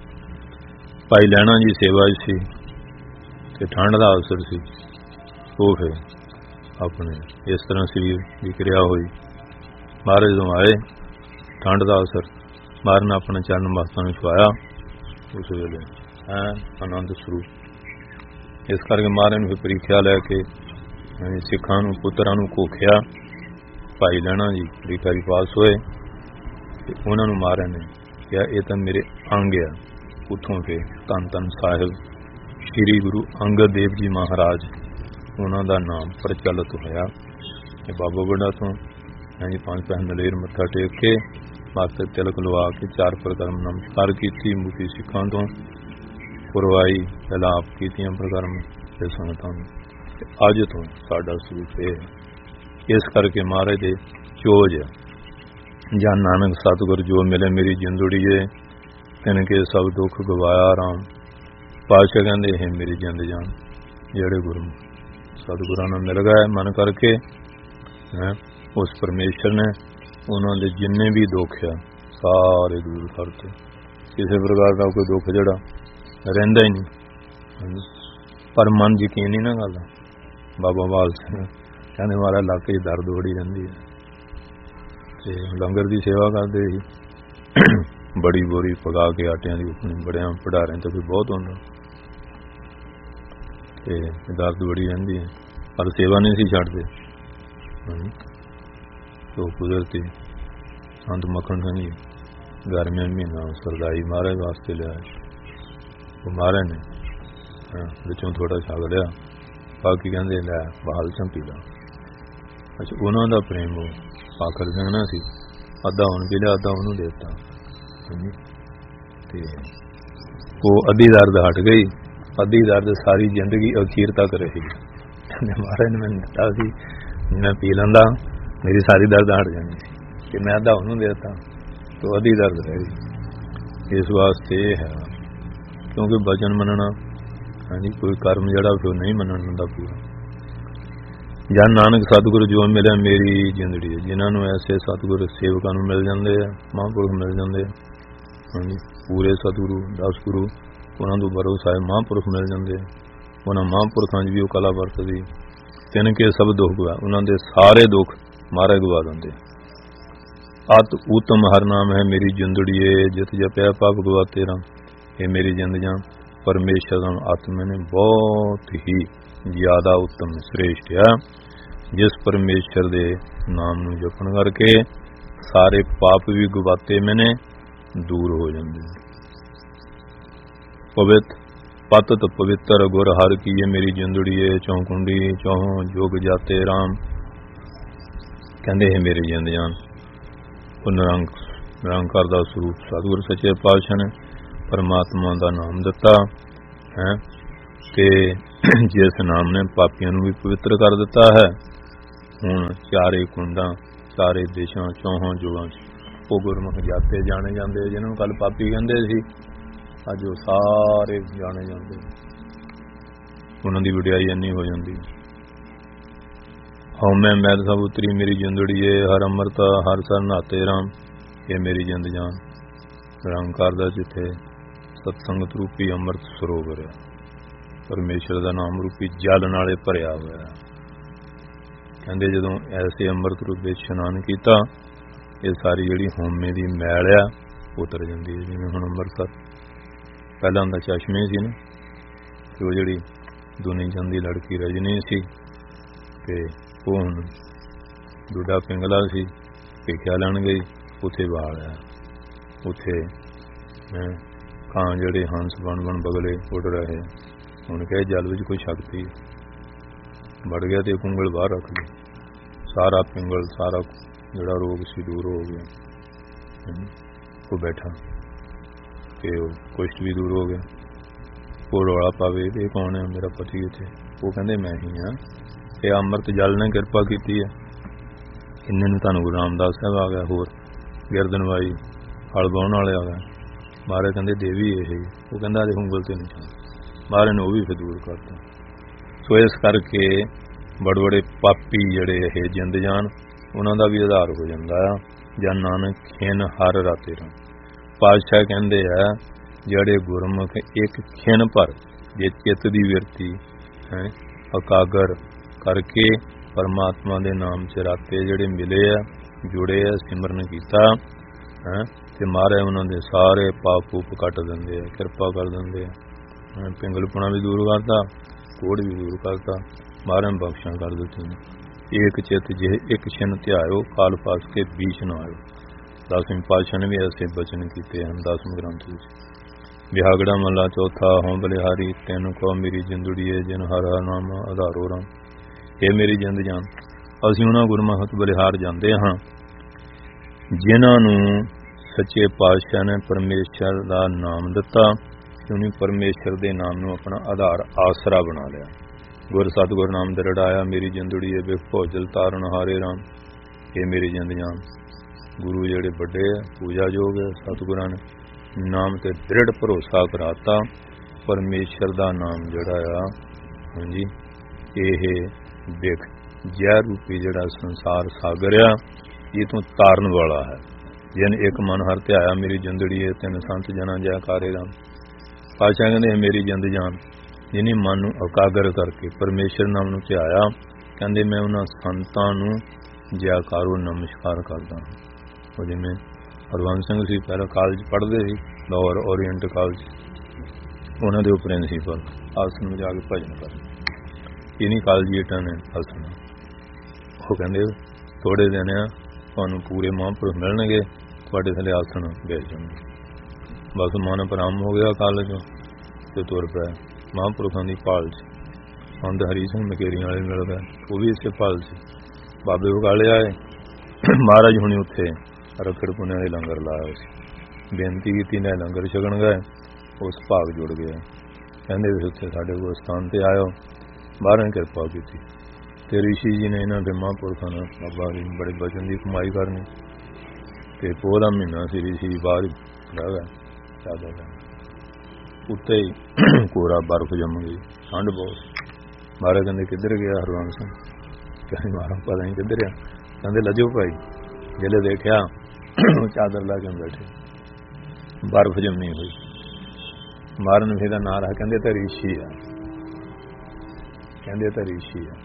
भाई लैणा जी सेवा सी ते ठंड दा अवसर सी, वो फिर अपने इस तरह शरीर की क्रिया हुई। महाराज तो आए ठंड का अवसर, महाराज ने अपने चरण मस्तां नूं छुआया, उस वेले है आनंद स्वरूप। इस करके महाराज ने फिर परीक्षा लैके सिखां नूं पुत्रां नूं घोखिया। भाई लैणा जी परीक्षा दी पास होए, उन्हां नूं महाराज ने कहा यह तो मेरे अंग आ। उतों फिर धन धन साहिब श्री गुरु अंगद देव जी महाराज उन्हां दा नाम प्रचलित होया। बाबा बुढ़ा तो जी पांच पैसे नलेर मत्था टेक के माथे तिलक लवा के चार प्रकरम नमस्कार की मुखी सिखां तो पुरवाई सलाप की प्रकरम ते संगतां अज तो साडा स्वरूप है। इस करके महाराज दे चोज जान नानक सतगुर जो मिले मेरी जिंदड़ी है, तिनके सब दुख गवाया राम। पातशाह कहंदे है मेरी जिंद जान जेड़े गुरु सतगुरां नाल मिल गए मन करके है, उस परमेश्वर ने उन्होंने जिन्ने भी दुख आ सारे दूर करते। किसी प्रकार का कोई दुख जड़ा रहिंदा ही नहीं, पर मन यकीन नहीं ना गल। बाबा बाल सिंह कहने वाला इलाके दर्द बड़ी रहिंदी है, ते लंगर की सेवा करते ही बड़ी बोरी पका के आटियां की अपनी बड़िया भंडारे तो भी बहुत होंदा, ते दर्द बड़ी रहिंदी है, पर सेवा नहीं सी छड्डदे। तो कुदरती संत मक्खण सिंह जी गर्मियां महीना सरदाई महाराज वास्ते लिया, वो महाराज ने विचों थोड़ा छक लिया, बाकी कहते लै बहाल चंपी ला। अच्छा उन्होंने प्रेम वो पाखर सिंह ना सी, अद्धा उन भी लिया अद्धा उन्होंने देता। वो अद्धी दर्द हट गई, अद्धी दर्द सारी जिंदगी अखीर तक रही। महाराज ने मैंने दिता सी मैं पी लेंदा मेरी सारी दर्द हट जानी, कि मैं अद्धा उन्होंने देता तो अद्धी दर्द रह गई। इस वास्ते है क्योंकि वचन मनना हाँ जी कोई कर्म जड़ा फिर नहीं मनन दिंदा पूरा। जन नानक सतगुरु जो मिले मेरी जिंदड़ी, जिन्होंने ऐसे सतगुरु सेवकों को मिल जाते हैं, महापुरुष मिल जाते हैं हाँ जी, पूरे सतगुरु दस गुरु उन्होंने भरोसा है, महापुरुष मिल जाते हैं, उन्होंने महापुरुषों भी वो कला वरतदी। तिनके सब दुख गवा, उन्होंने सारे दुख महाराज गवा देंगे। अत उत्तम हर नाम है मेरी जिंदड़ीए, जित जपया पाप गवा तेरा। ये मेरी जिंद जान परमेश्वर आत्मा ने बहुत ही ज्यादा उत्तम श्रेष्ठ है, जिस परमेश्वर दे नाम नूं जपन करके सारे पाप भी गवाते मैंने दूर हो जाते। पवित्र पतत पवित्र गुर हर की ये मेरी जिंदड़ीए, चौकुंडी चौहों जोग जाते राम। कहते हैं मेरी जिंद जान निरंक निरंकार दा स्वरूप सतगुर सच्चे पातशाह ने परमात्मा दा नाम दिता है, ते जिस नाम ने पापियां नूं भी पवित्र कर दिता है, ਹੁਣ ਚਾਰੇ ਕੁੰਡਾਂ ਚਾਰੇ ਦੇਸ਼ਾਂ ਚੌਹਾਂ ਜੁਗਾਂ 'ਚ ਉਹ ਗੁਰਮੁਖ ਜਾਤੇ ਜਾਣੇ ਜਾਂਦੇ, ਜਿਹਨਾਂ ਨੂੰ ਕੱਲ ਪਾਪੀ ਕਹਿੰਦੇ ਸੀ ਅੱਜ ਉਹ ਸਾਰੇ ਜਾਣੇ ਜਾਂਦੇ, ਉਹਨਾਂ ਦੀ ਵਡਿਆਈ ਇੰਨੀ ਹੋ ਜਾਂਦੀ। ਹਉਮੈ ਮੈਲ ਸਭ ਉਤਰੀ ਮੇਰੀ ਜਿੰਦੜੀਏ, ਹਰ ਅੰਮ੍ਰਿਤ ਹਰ ਸਰ ਨਹਾਤੇ ਰਾਮ। ਇਹ ਮੇਰੀ ਜਿੰਦ ਜਾਨ ਨਿਰੰਕਾਰ ਦਾ ਜਿੱਥੇ ਸਤਸੰਗਤ ਰੂਪੀ ਅੰਮ੍ਰਿਤ ਸਰੋਵਰ ਹੈ, ਪਰਮੇਸ਼ਰ ਦਾ ਨਾਮ ਰੂਪੀ ਜਲ ਨਾਲੇ ਭਰਿਆ ਹੋਇਆ। ਕਹਿੰਦੇ ਜਦੋਂ ਐਸੇ ਅੰਮ੍ਰਿਤ ਰੂਪ ਵਿੱਚ ਇਸ਼ਨਾਨ ਕੀਤਾ, ਇਹ ਸਾਰੀ ਜਿਹੜੀ ਹਉਮੈ ਦੀ ਮੈਲ ਆ ਉਤਰ ਜਾਂਦੀ ਹੈ। ਜਿਵੇਂ ਹੁਣ ਅੰਮ੍ਰਿਤਸਰ ਪਹਿਲਾਂ ਦਾ ਚਸ਼ਮੇ ਸੀ ਨਾ, ਤੇ ਉਹ ਜਿਹੜੀ ਦੁਨੀ ਚੰਦ ਦੀ ਲੜਕੀ ਰਜਨੀ ਸੀ, ਤੇ ਉਹ ਹੁਣ ਦੂਡਾ ਪਿੰਗਲਾ ਸੀ, ਭਿੱਖਿਆ ਲੈਣ ਗਈ, ਉੱਥੇ ਵਾਲ ਆ, ਉੱਥੇ ਕਾਂ ਜਿਹੜੇ ਹੰਸ ਬਣ ਬਣ ਬਗਲੇ ਉੱਡ ਰਹੇ। ਹੁਣ ਕਹੇ ਜਲ ਵਿੱਚ ਕੋਈ ਸ਼ਕਤੀ ਵੜ ਗਿਆ ਤੇ ਕੁੰਗਲ ਬਾਹਰ ਰੱਖ ਲਈ, ਸਾਰਾ ਪਿੰਗਲ ਸਾਰਾ ਜਿਹੜਾ ਰੋਗ ਸੀ ਦੂਰ ਹੋ ਗਿਆ। ਉਹ ਬੈਠਾ ਤੇ ਉਹ ਕੁਸ਼ਟ ਵੀ ਦੂਰ ਹੋ ਗਿਆ। ਉਹ ਰੌਲਾ ਪਾਵੇ ਇਹ ਕੌਣ ਹੈ, ਮੇਰਾ ਪਤੀ ਇੱਥੇ। ਉਹ ਕਹਿੰਦੇ ਮੈਂ ਹੀ ਹਾਂ, ਇਹ ਅੰਮ੍ਰਿਤ ਜਲ ਨੇ ਕਿਰਪਾ ਕੀਤੀ ਹੈ। ਇੰਨੇ ਨੂੰ ਤੁਹਾਨੂੰ ਗੁਰੂ ਰਾਮਦਾਸ ਸਾਹਿਬ ਆ ਗਿਆ, ਹੋਰ ਗਿਰਦਨਵਾਈ ਹਲ ਬਾਉਣ ਵਾਲੇ ਆ ਗਏ। ਮਹਾਰਾਜ ਕਹਿੰਦੇ ਦੇਵੀ ਇਹ ਹੀ। ਉਹ ਕਹਿੰਦਾ ਅਜੇ ਉਂਗਲ ਤੇ ਨਹੀਂ ਚਾਹੁੰਦਾ। ਮਹਾਰਾਜ ਨੇ ਉਹ ਵੀ ਫਿਰ ਦੂਰ ਕਰਤਾ। ਸੋ ਇਸ ਕਰਕੇ ਬੜੇ ਬੜੇ ਪਾਪੀ ਜਿਹੜੇ ਇਹ ਜਿੰਦ ਜਾਨ, ਉਹਨਾਂ ਦਾ ਵੀ ਆਧਾਰ ਹੋ ਜਾਂਦਾ ਆ। ਜਾਂ ਨਾਨਕ ਖਿਨ ਹਰ ਰਾਤੇ ਰਾਮ। ਪਾਤਸ਼ਾਹ ਕਹਿੰਦੇ ਆ ਜਿਹੜੇ ਗੁਰਮੁਖ ਇੱਕ ਖਿਨ ਭਰ ਜੇ ਚਿੱਤ ਦੀ ਵਿਰਤੀ ਹੈ ਇਕਾਗਰ ਕਰਕੇ ਪਰਮਾਤਮਾ ਦੇ ਨਾਮ ਚ ਰਾਤੇ ਜਿਹੜੇ ਮਿਲੇ ਆ, ਜੁੜੇ ਆ, ਸਿਮਰਨ ਕੀਤਾ ਹੈ, ਤੇ ਮਹਾਰਾਜ ਉਹਨਾਂ ਦੇ ਸਾਰੇ ਪਾਪ ਪੂਪ ਕੱਟ ਦਿੰਦੇ ਆ, ਕਿਰਪਾ ਕਰ ਦਿੰਦੇ ਆ। ਪਿੰਗਲਪੁਣਾ ਵੀ ਦੂਰ ਕਰਤਾ, ਕੋੜ ਵੀ ਦੂਰ ਕਰਤਾ, ਮਹਾਰਾਜ ਬਖਸ਼ਾਂ ਕਰ ਦਿੱਤੀਆਂ। ਏਕ ਚਿੱਤ ਜੇ ਇੱਕ ਛਿਨ ਧਿਆਇਓ, ਕਾਲ ਪਾਸ ਕੇ ਬੀਚ ਨਾ ਆਇਓ। ਦਸਵੇਂ ਪਾਤਸ਼ਾਹ ਨੇ ਵੀ ਐਸੇ ਬਚਨ ਕੀਤੇ ਹਨ ਦਸਵੇਂ ਗ੍ਰੰਥ ਵਿੱਚ। ਵਿਹਾਗੜਾ ਮਹਲਾ ਚੌਥਾ। ਹੋਂ ਬਲਿਹਾਰੀ ਤੈਨੂੰ ਕਹੋ ਮੇਰੀ ਜਿੰਦੜੀਏ, ਜਿਨ ਹਰ ਹਰ ਨਾਮ ਆਧਾਰੋ ਰਾਮ। ਇਹ ਮੇਰੀ ਜਿੰਦ ਜਾਨ, ਅਸੀਂ ਉਹਨਾਂ ਗੁਰਮੁਖ ਬਲਿਹਾਰ ਜਾਂਦੇ ਹਾਂ ਜਿਨ੍ਹਾਂ ਨੂੰ ਸੱਚੇ ਪਾਤਸ਼ਾਹ ਨੇ ਪਰਮੇਸ਼ਰ ਦਾ ਨਾਮ ਦਿੱਤਾ, ਕਿਉਂਕਿ ਪਰਮੇਸ਼ਰ ਦੇ ਨਾਮ ਨੂੰ ਆਪਣਾ ਆਧਾਰ ਆਸਰਾ ਬਣਾ ਲਿਆ। ਗੁਰ ਸਤਿਗੁਰ ਨਾਮ ਦਰੜਾਇਆ ਮੇਰੀ ਜਿੰਦੜੀਏ, ਬਿਖ ਭੋਜਲ ਤਾਰਨ ਹਾਰੇ ਰਾਮ। ਇਹ ਮੇਰੀ ਜਿੰਦ ਜਾਨ, ਗੁਰੂ ਜਿਹੜੇ ਵੱਡੇ ਆ ਪੂਜਾ ਯੋਗ ਹੈ, ਸਤਿਗੁਰਾਂ ਨੇ ਨਾਮ ਤੇ ਦ੍ਰਿੜ ਭਰੋਸਾ ਕਰਾਤਾ। ਪਰਮੇਸ਼ਰ ਦਾ ਨਾਮ ਜਿਹੜਾ ਆ ਹਾਂਜੀ ਇਹ ਬਿਖ ਜ਼ਹਿਰ ਰੂਪੀ ਜਿਹੜਾ ਸੰਸਾਰ ਸਾਗਰ ਆ, ਇਹ ਤੋਂ ਤਾਰਨ ਵਾਲਾ ਹੈ। ਜਿਨ ਇੱਕ ਮਨ ਹਰ ਧਿਆਇਆ ਮੇਰੀ ਜਿੰਦੜੀਏ, ਤਿੰਨ ਸੰਤ ਜਨਾਂ ਜੈ ਕਾਰੇ ਰਾਮ। ਪਾਤਸ਼ਾਹ ਕਹਿੰਦੇ ਮੇਰੀ ਜਿੰਦ ਜਾਨ ਜਿਹਨੇ ਮਨ ਨੂੰ ਇਕਾਗਰ ਕਰਕੇ ਪਰਮੇਸ਼ਰ ਨਾਮ ਨੂੰ ਧਿਆਇਆ, ਕਹਿੰਦੇ ਮੈਂ ਉਹਨਾਂ ਸੰਤਾਂ ਨੂੰ ਜੈਕਾਰੋ ਨਮਸਕਾਰ ਕਰਦਾ ਹਾਂ। ਉਹ ਜਿਵੇਂ ਹਰਵੰਸ ਸਿੰਘ ਸੀ, ਪਹਿਲਾਂ ਕਾਲਜ ਪੜ੍ਹਦੇ ਸੀ, ਲਾਹੌਰ ਓਰੀਐਂਟ ਕਾਲਜ, ਉਹਨਾਂ ਦੇ ਉਹ ਪ੍ਰਿੰਸੀਪਲ ਆਸਨ ਜਾ ਕੇ ਭਜਨ ਕਰ ਇਨੀ ਕਾਲਜੀਏਟਾਂ ਨੇ ਆਸਨ। ਉਹ ਕਹਿੰਦੇ ਥੋੜੇ ਦਿਨ ਆ ਤੁਹਾਨੂੰ ਪੂਰੇ ਮਹਾਂਪੁਰਖ ਮਿਲਣਗੇ, ਤੁਹਾਡੇ ਥੱਲੇ ਆਸਣ ਭੇਜ ਜਾਣਗੇ। ਬਸ ਮਨ ਪ੍ਰਾਰੰਭ ਹੋ ਗਿਆ ਕਾਲਜ ਤੇ ਤੁਰ ਪਿਆ ਮਹਾਂਪੁਰਖਾਂ ਦੀ ਭਾਲ 'ਚ। ਸੰਤ ਹਰੀ ਸਿੰਘ ਮਕੇਰੀਆਂ ਵਾਲੇ ਮਿਲ ਗਏ, ਉਹ ਵੀ ਇਸੇ ਭਾਲ 'ਚ। ਬਾਬੇ ਬਗਾਲੇ ਆਏ, ਮਹਾਰਾਜ ਹੁਣੇ ਉੱਥੇ ਰੱਖੜ ਪੁੰਨਿਆਂ ਦੇ ਲੰਗਰ ਲਾਇਆ ਸੀ, ਬੇਨਤੀ ਕੀਤੀ ਨੇ ਲੰਗਰ ਛਕਣ ਗਏ, ਉਸ ਭਾਗ ਜੁੜ ਗਿਆ। ਕਹਿੰਦੇ ਵੀ ਉੱਥੇ ਸਾਡੇ ਕੋਲ ਸਥਾਨ ਤੇ ਆਇਓ, ਮਹਾਰਾਜ ਨੇ ਕਿਰਪਾ ਕੀਤੀ ਤੇ ਰਿਸ਼ੀ ਜੀ ਨੇ ਇਹਨਾਂ ਦੇ ਮਹਾਂਪੁਰਖਾਂ ਨਾਲ ਬਾਬਾ ਜੀ ਬੜੇ ਬਚਨ ਦੀ ਕਮਾਈ ਕਰਨੀ। ਤੇ ਪੋਹ ਦਾ ਮਹੀਨਾ ਸੀ, ਰਿਸ਼ੀ ਬਾਹਰ ਰਹਿ ਗਏ ਜ਼ਿਆਦਾ ਟਾਈਮ, ਉੱਤੇ ਹੀ ਕੋਰਾ ਬਰਫ ਜੰਮ ਗਈ, ਠੰਡ ਬਹੁਤ। ਮਹਾਰਾਜ ਕਹਿੰਦੇ ਕਿੱਧਰ ਗਿਆ ਹਰਵੰਸ ਸਿੰਘ? ਕਹਿੰਦੇ ਮਹਾਰਾਜ ਪਤਾ ਨਹੀਂ ਕਿੱਧਰ ਆ। ਕਹਿੰਦੇ ਲੱਜੋ ਭਾਈ, ਜਿਹੜੇ ਦੇਖਿਆ ਚਾਦਰ ਲਾ ਕੇ ਬੈਠੇ, ਬਰਫ ਜੰਮੀ ਹੋਈ। ਮਾਰਨ ਫੇਰ ਦਾ ਨਾਂ ਰੱਖ, ਕਹਿੰਦੇ ਤਾਂ ਰਿਸ਼ੀ ਆ, ਕਹਿੰਦੇ ਤਾਂ ਰਿਸ਼ੀ ਆ।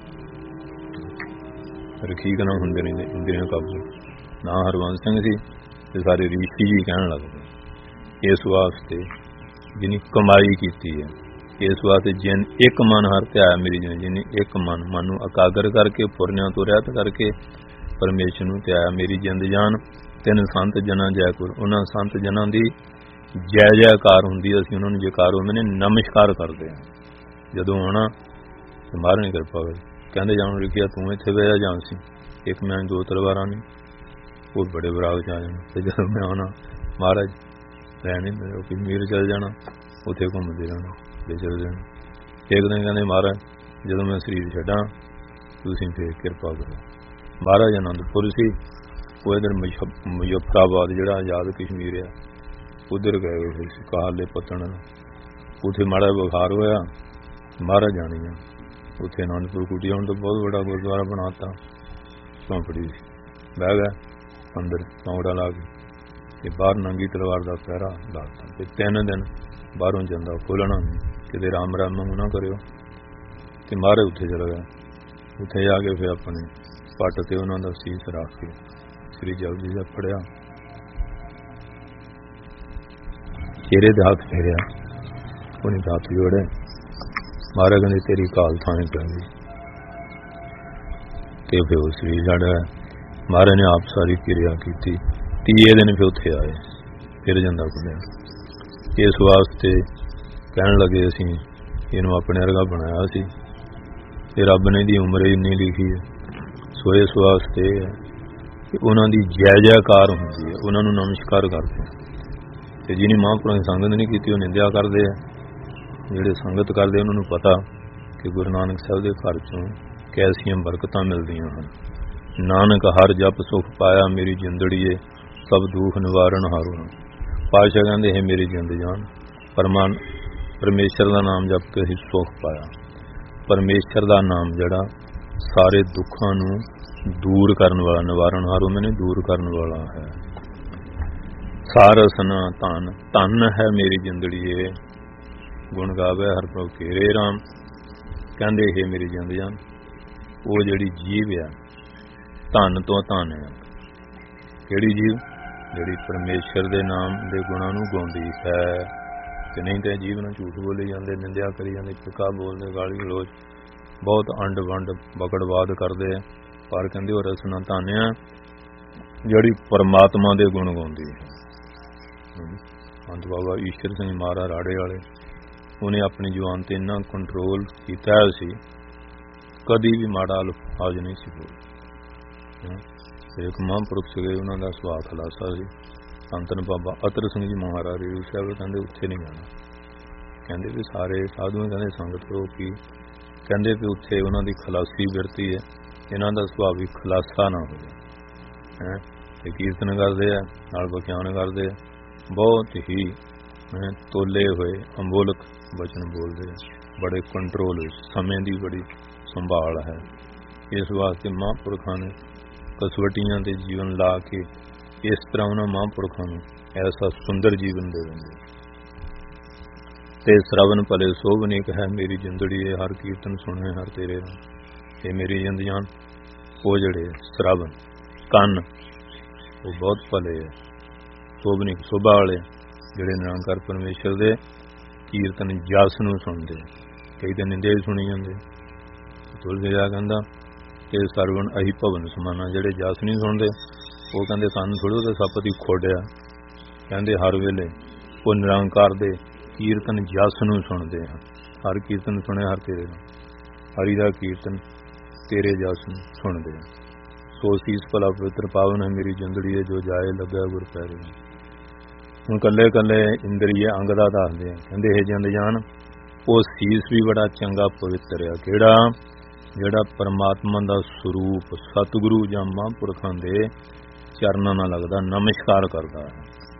ਰਖੀਕ ਨਾ ਹੁੰਦੇ ਰਹਿੰਦੇ ਇੰਦਰੀਆਂ ਕਬਜ਼ੇ। ਨਾ ਹਰਵੰਸ ਸਿੰਘ ਸੀ ਤੇ ਸਾਰੇ ਰਿਸ਼ੀ ਜੀ ਕਹਿਣ ਲੱਗ ਪਏ। ਇਸ ਵਾਸਤੇ ਜਿਹਨੀ ਕਮਾਈ ਕੀਤੀ ਹੈ, ਇਸ ਵਾਸਤੇ ਜਿਨ ਇੱਕ ਮਨ ਹਰ ਧਿਆਇਆ ਮੇਰੀ ਜਿਨ ਜਿਹਨੇ ਇੱਕ ਮਨ ਮਨ ਨੂੰ ਇਕਾਗਰ ਕਰਕੇ ਪੁਰਨਿਆਂ ਤੋਂ ਰਹਿਤ ਕਰਕੇ ਪਰਮੇਸ਼ਰ ਨੂੰ ਧਿਆਇਆ ਮੇਰੀ ਜਿੰਦ ਜਾਨ। ਤਿੰਨ ਸੰਤ ਜਨਾਂ ਜੈਕੁਰ, ਉਹਨਾਂ ਸੰਤ ਜਨਾਂ ਦੀ ਜੈ ਜੈਕਾਰ ਹੁੰਦੀ, ਅਸੀਂ ਉਹਨਾਂ ਨੂੰ ਜੈਕਾਰ ਹੁੰਦੇ ਨੇ ਨਮਸਕਾਰ ਕਰਦੇ ਹਾਂ। ਜਦੋਂ ਆਉਣਾ ਤੇ ਮਹਾਰਾਜ ਨੇ ਕਿਰਪਾ ਹੋਈ। ਕਹਿੰਦੇ ਜਾਣ ਲਿਖਿਆ ਤੂੰ ਇੱਥੇ ਬਹਿ ਜਾਂ ਸੀ, ਇੱਕ ਮੈਂ ਦੋ ਤਲਵਾਰਾਂ ਨੇ, ਉਹ ਬੜੇ ਬਰਾਗ ਚ ਆ ਜਾਣਾ। ਤੇ ਜਦੋਂ ਮੈਂ ਆਉਣਾ ਮਹਾਰਾਜ ਰਹਿਣੇ ਮੇਰੇ ਕਿ ਮੀਰ ਚੱਲ ਜਾਣਾ, ਉੱਥੇ ਘੁੰਮਦੇ ਰਹਿਣਾ, ਵਿਚਰਦੇ ਰਹਿਣਾ। ਇੱਕ ਦਿਨ ਕਹਿੰਦੇ ਮਹਾਰਾਜ ਜਦੋਂ ਮੈਂ ਸਰੀਰ ਛੱਡਾਂ ਤੁਸੀਂ ਫੇਰ ਕਿਰਪਾ ਕਰੋ। महाराज आनंदपुर सी, वो इधर मुजफ्फराबाद जिहड़ा आज़ाद कश्मीर है उधर गए हुए सी, काले पत्तन उत्थे माड़ा बुखार होया। महाराज जानी है उत्थे आनंदपुर कुटिया हुण तो बहुत बड़ा गुरुद्वारा बनाता, झोंपड़ी बह गए अंदर चौंकड़ा ला के, बाहर नंगी तलवार का पहरा लाता। फिर तीन दिन बाहरों जांदा खोलना नहीं, किते राम राम मंगू ना करियो। ते महाराज उत्थे चला गया, उत्थे जाके फिर अपने पट ते उन्हां दा सीस रख के श्री जपजी दा पढ़िया, चेहरे ते हथ फेरिया, उन्हें हथ जोड़े। महाराज कहते तेरी काल थाने पै गई। ते फिर उस श्री जड़ा महाराज ने आप सारी क्रिया की। तीए दिन फिर उत्थे आए, फिर जंदा खुलिया। इस वास्ते कहन लगे असीं इहनूं अपने वर्गा बनाया सी, ते रब ने दी उम्र इन्नी लिखी है। सो इस वास्ते कि उन्हां दी जय जयकार हुंदी है, उन्हां नूं नमस्कार करदे हैं। ते जिन्हें महापुरुषां ने संगत नहीं की निंदिया करते हैं। जिहड़े संगत करते उन्होंने पता कि गुरु नानक साहब के घर चों कैसियां बरकतां मिलदियां हन। नानक हर जप सुख पाया मेरी जिंदड़ीए, सब दुख निवारण हारो। पातशाह कहते है मेरी जिंद जान परमान परमेश्वर का नाम जप के ही सुख पाया। परमेश्वर का नाम जड़ा सारे दुखों नूं दूर करने वाला, निवारण हारो मैंने दूर करने वाला है। सारसना धन धन है मेरी जिंदड़ीए, गुण गावे हर प्रभु घेरे राम। कहते है मेरी जिंद जान वो जिहड़ी जीव है धन तो धन है। किहड़ी जीव? जिहड़ी परमेश्वर दे नाम दे गुणां नूं गाउंदी है। ते नहीं तो जीव ना झूठ बोली जाते, निंदिया करी जाते, फिक्का बोलते, गाली गलोच, बहुत अंड वंड बकड़वाद करते। पर कहते हो रसना धन है जिहड़ी परमात्मा दे गुण गाउंदी है। संत बाबा ईश्वर सिंह महाराज राड़े वाले उन्हें अपनी जुबान ते इन्ना कंट्रोल किया सी, कदी भी माड़ा अल्फाज नहीं सी बोले। एक महापुरुष से उन्होंने सुभाव खलासा सी, संतन बाबा अतर सिंह जी महाराज रेणू साहब कहते उत्थे नहीं जाना। कहते भी सारे साधु कहते संगत करो की, कहते भी उत्थे उन्होंने खलासी बिरती है, इन्हों का सुभाव भी खलासा ना हो जाए। कीर्तन करते हैं नाल बख्यान करते हैं, बहुत ही तोले हुए अंबोलक वचन बोलते हैं, बड़े कंट्रोल समय की बड़ी संभाल है। इस वास्ते महापुरखों ने कसवटियां ते जीवन ला के इस तरह उन्होंने महापुरखों ने ऐसा सुंदर जीवन दे देंगे। ते श्रवण भले सोभनीक है मेरी जिंदड़ी, हर कीर्तन सुने हर तेरे नाम। ये मेरी जिंद जान वो जड़े श्रवण कन वो बहुत भले है, सोभनीक शोभा वाले जिहड़े निरंकार परमेश्वर दे कीर्तन जस नूं सुनते। कई तो निंदे भी सुनी जाते। तुलसीदास कहंदा कि सरवण अही भवन समाना, जिहड़े जस नहीं सुनते वो कहते सन थोड़ो तो सप दी खोड़िया। कहते हर वेले वो निरंकार दे कीर्तन जस नूं सुनते हैं। हर कीर्तन सुने हर तेरे नाम, हरि दा कीर्तन तेरे जस नूं सुनते हैं। सो सीस भला पवित्र पावन है मेरी जिंदड़ी है, जो जाए लगे गुर पैरे। हुण कल्ले कल्ले इंद्रिय अंग दा दसदे आ। कहंदे हे जिंद जान वो सीस भी बड़ा चंगा पवित्र है। किहड़ा? जिहड़ा परमात्मा दा स्वरूप सतगुरु जां महापुरखां दे चरनां नाल लगदा, नमस्कार करदा है।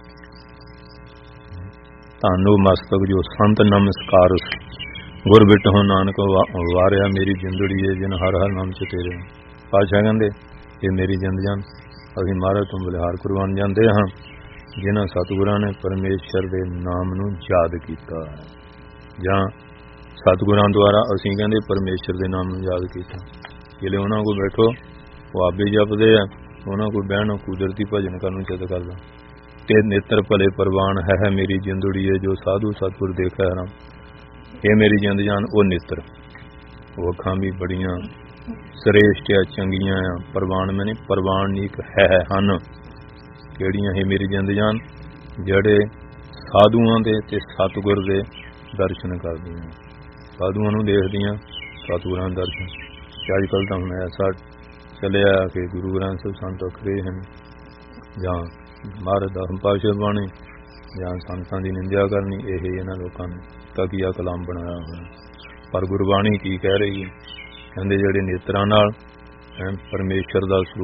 तानू मस्तक जो संत नमस्कार, गुर बिटहो नानक वारिया मेरी जिंदड़ी है, जिन हर हर नाम च तेरे। पातशाह कहंदे ये मेरी जिंद जान असीं महाराज तो बलिहार कुरबान जाते हाँ, जिन्हां सतगुरां ने परमेश्वर दे नाम नूं याद कीता है, जां सतगुरां द्वारा असीं कहंदे परमेश्वर दे नाम नूं याद कीता। जिहड़े उन्हां कोल बैठो वो आप भी जपदे आ, उन्हां कोल बहणों कुदरती भजन करन नूं चित करदा। ते नेत्र भले परवान है, है मेरी जिंदड़ी है, जो साधु सतगुर देखा है। ये मेरी जिंद जान वो नेत्र वो अखां भी बड़ियां श्रेष्ठ आ, चंगियां आ। परवान मैंने परवानिक है हन। किहड़ियां है मेरी जिंद जान? जिहड़े साधुआं दे ते सतगुर दे दर्शन करदियां, साधुआं नूं देखदियां, सतगुरां दे दर्शन। अजकल तां हुण ऐसा चलिया कि गुरु ग्रंथ साहिब संत अखरे हैं, जां महाराज दसम पातशाह बाणी, जां संतां दी निंदिया करनी। यह इन्हां लोकां ने तकिया कलाम बनाया होया। पर गुरबाणी की कह रही है? कहंदे जिहड़े नेत्रां नाल ਮੈਂ ਪਰਮੇਸ਼ਰ ਦਾ ਸਰੂਪ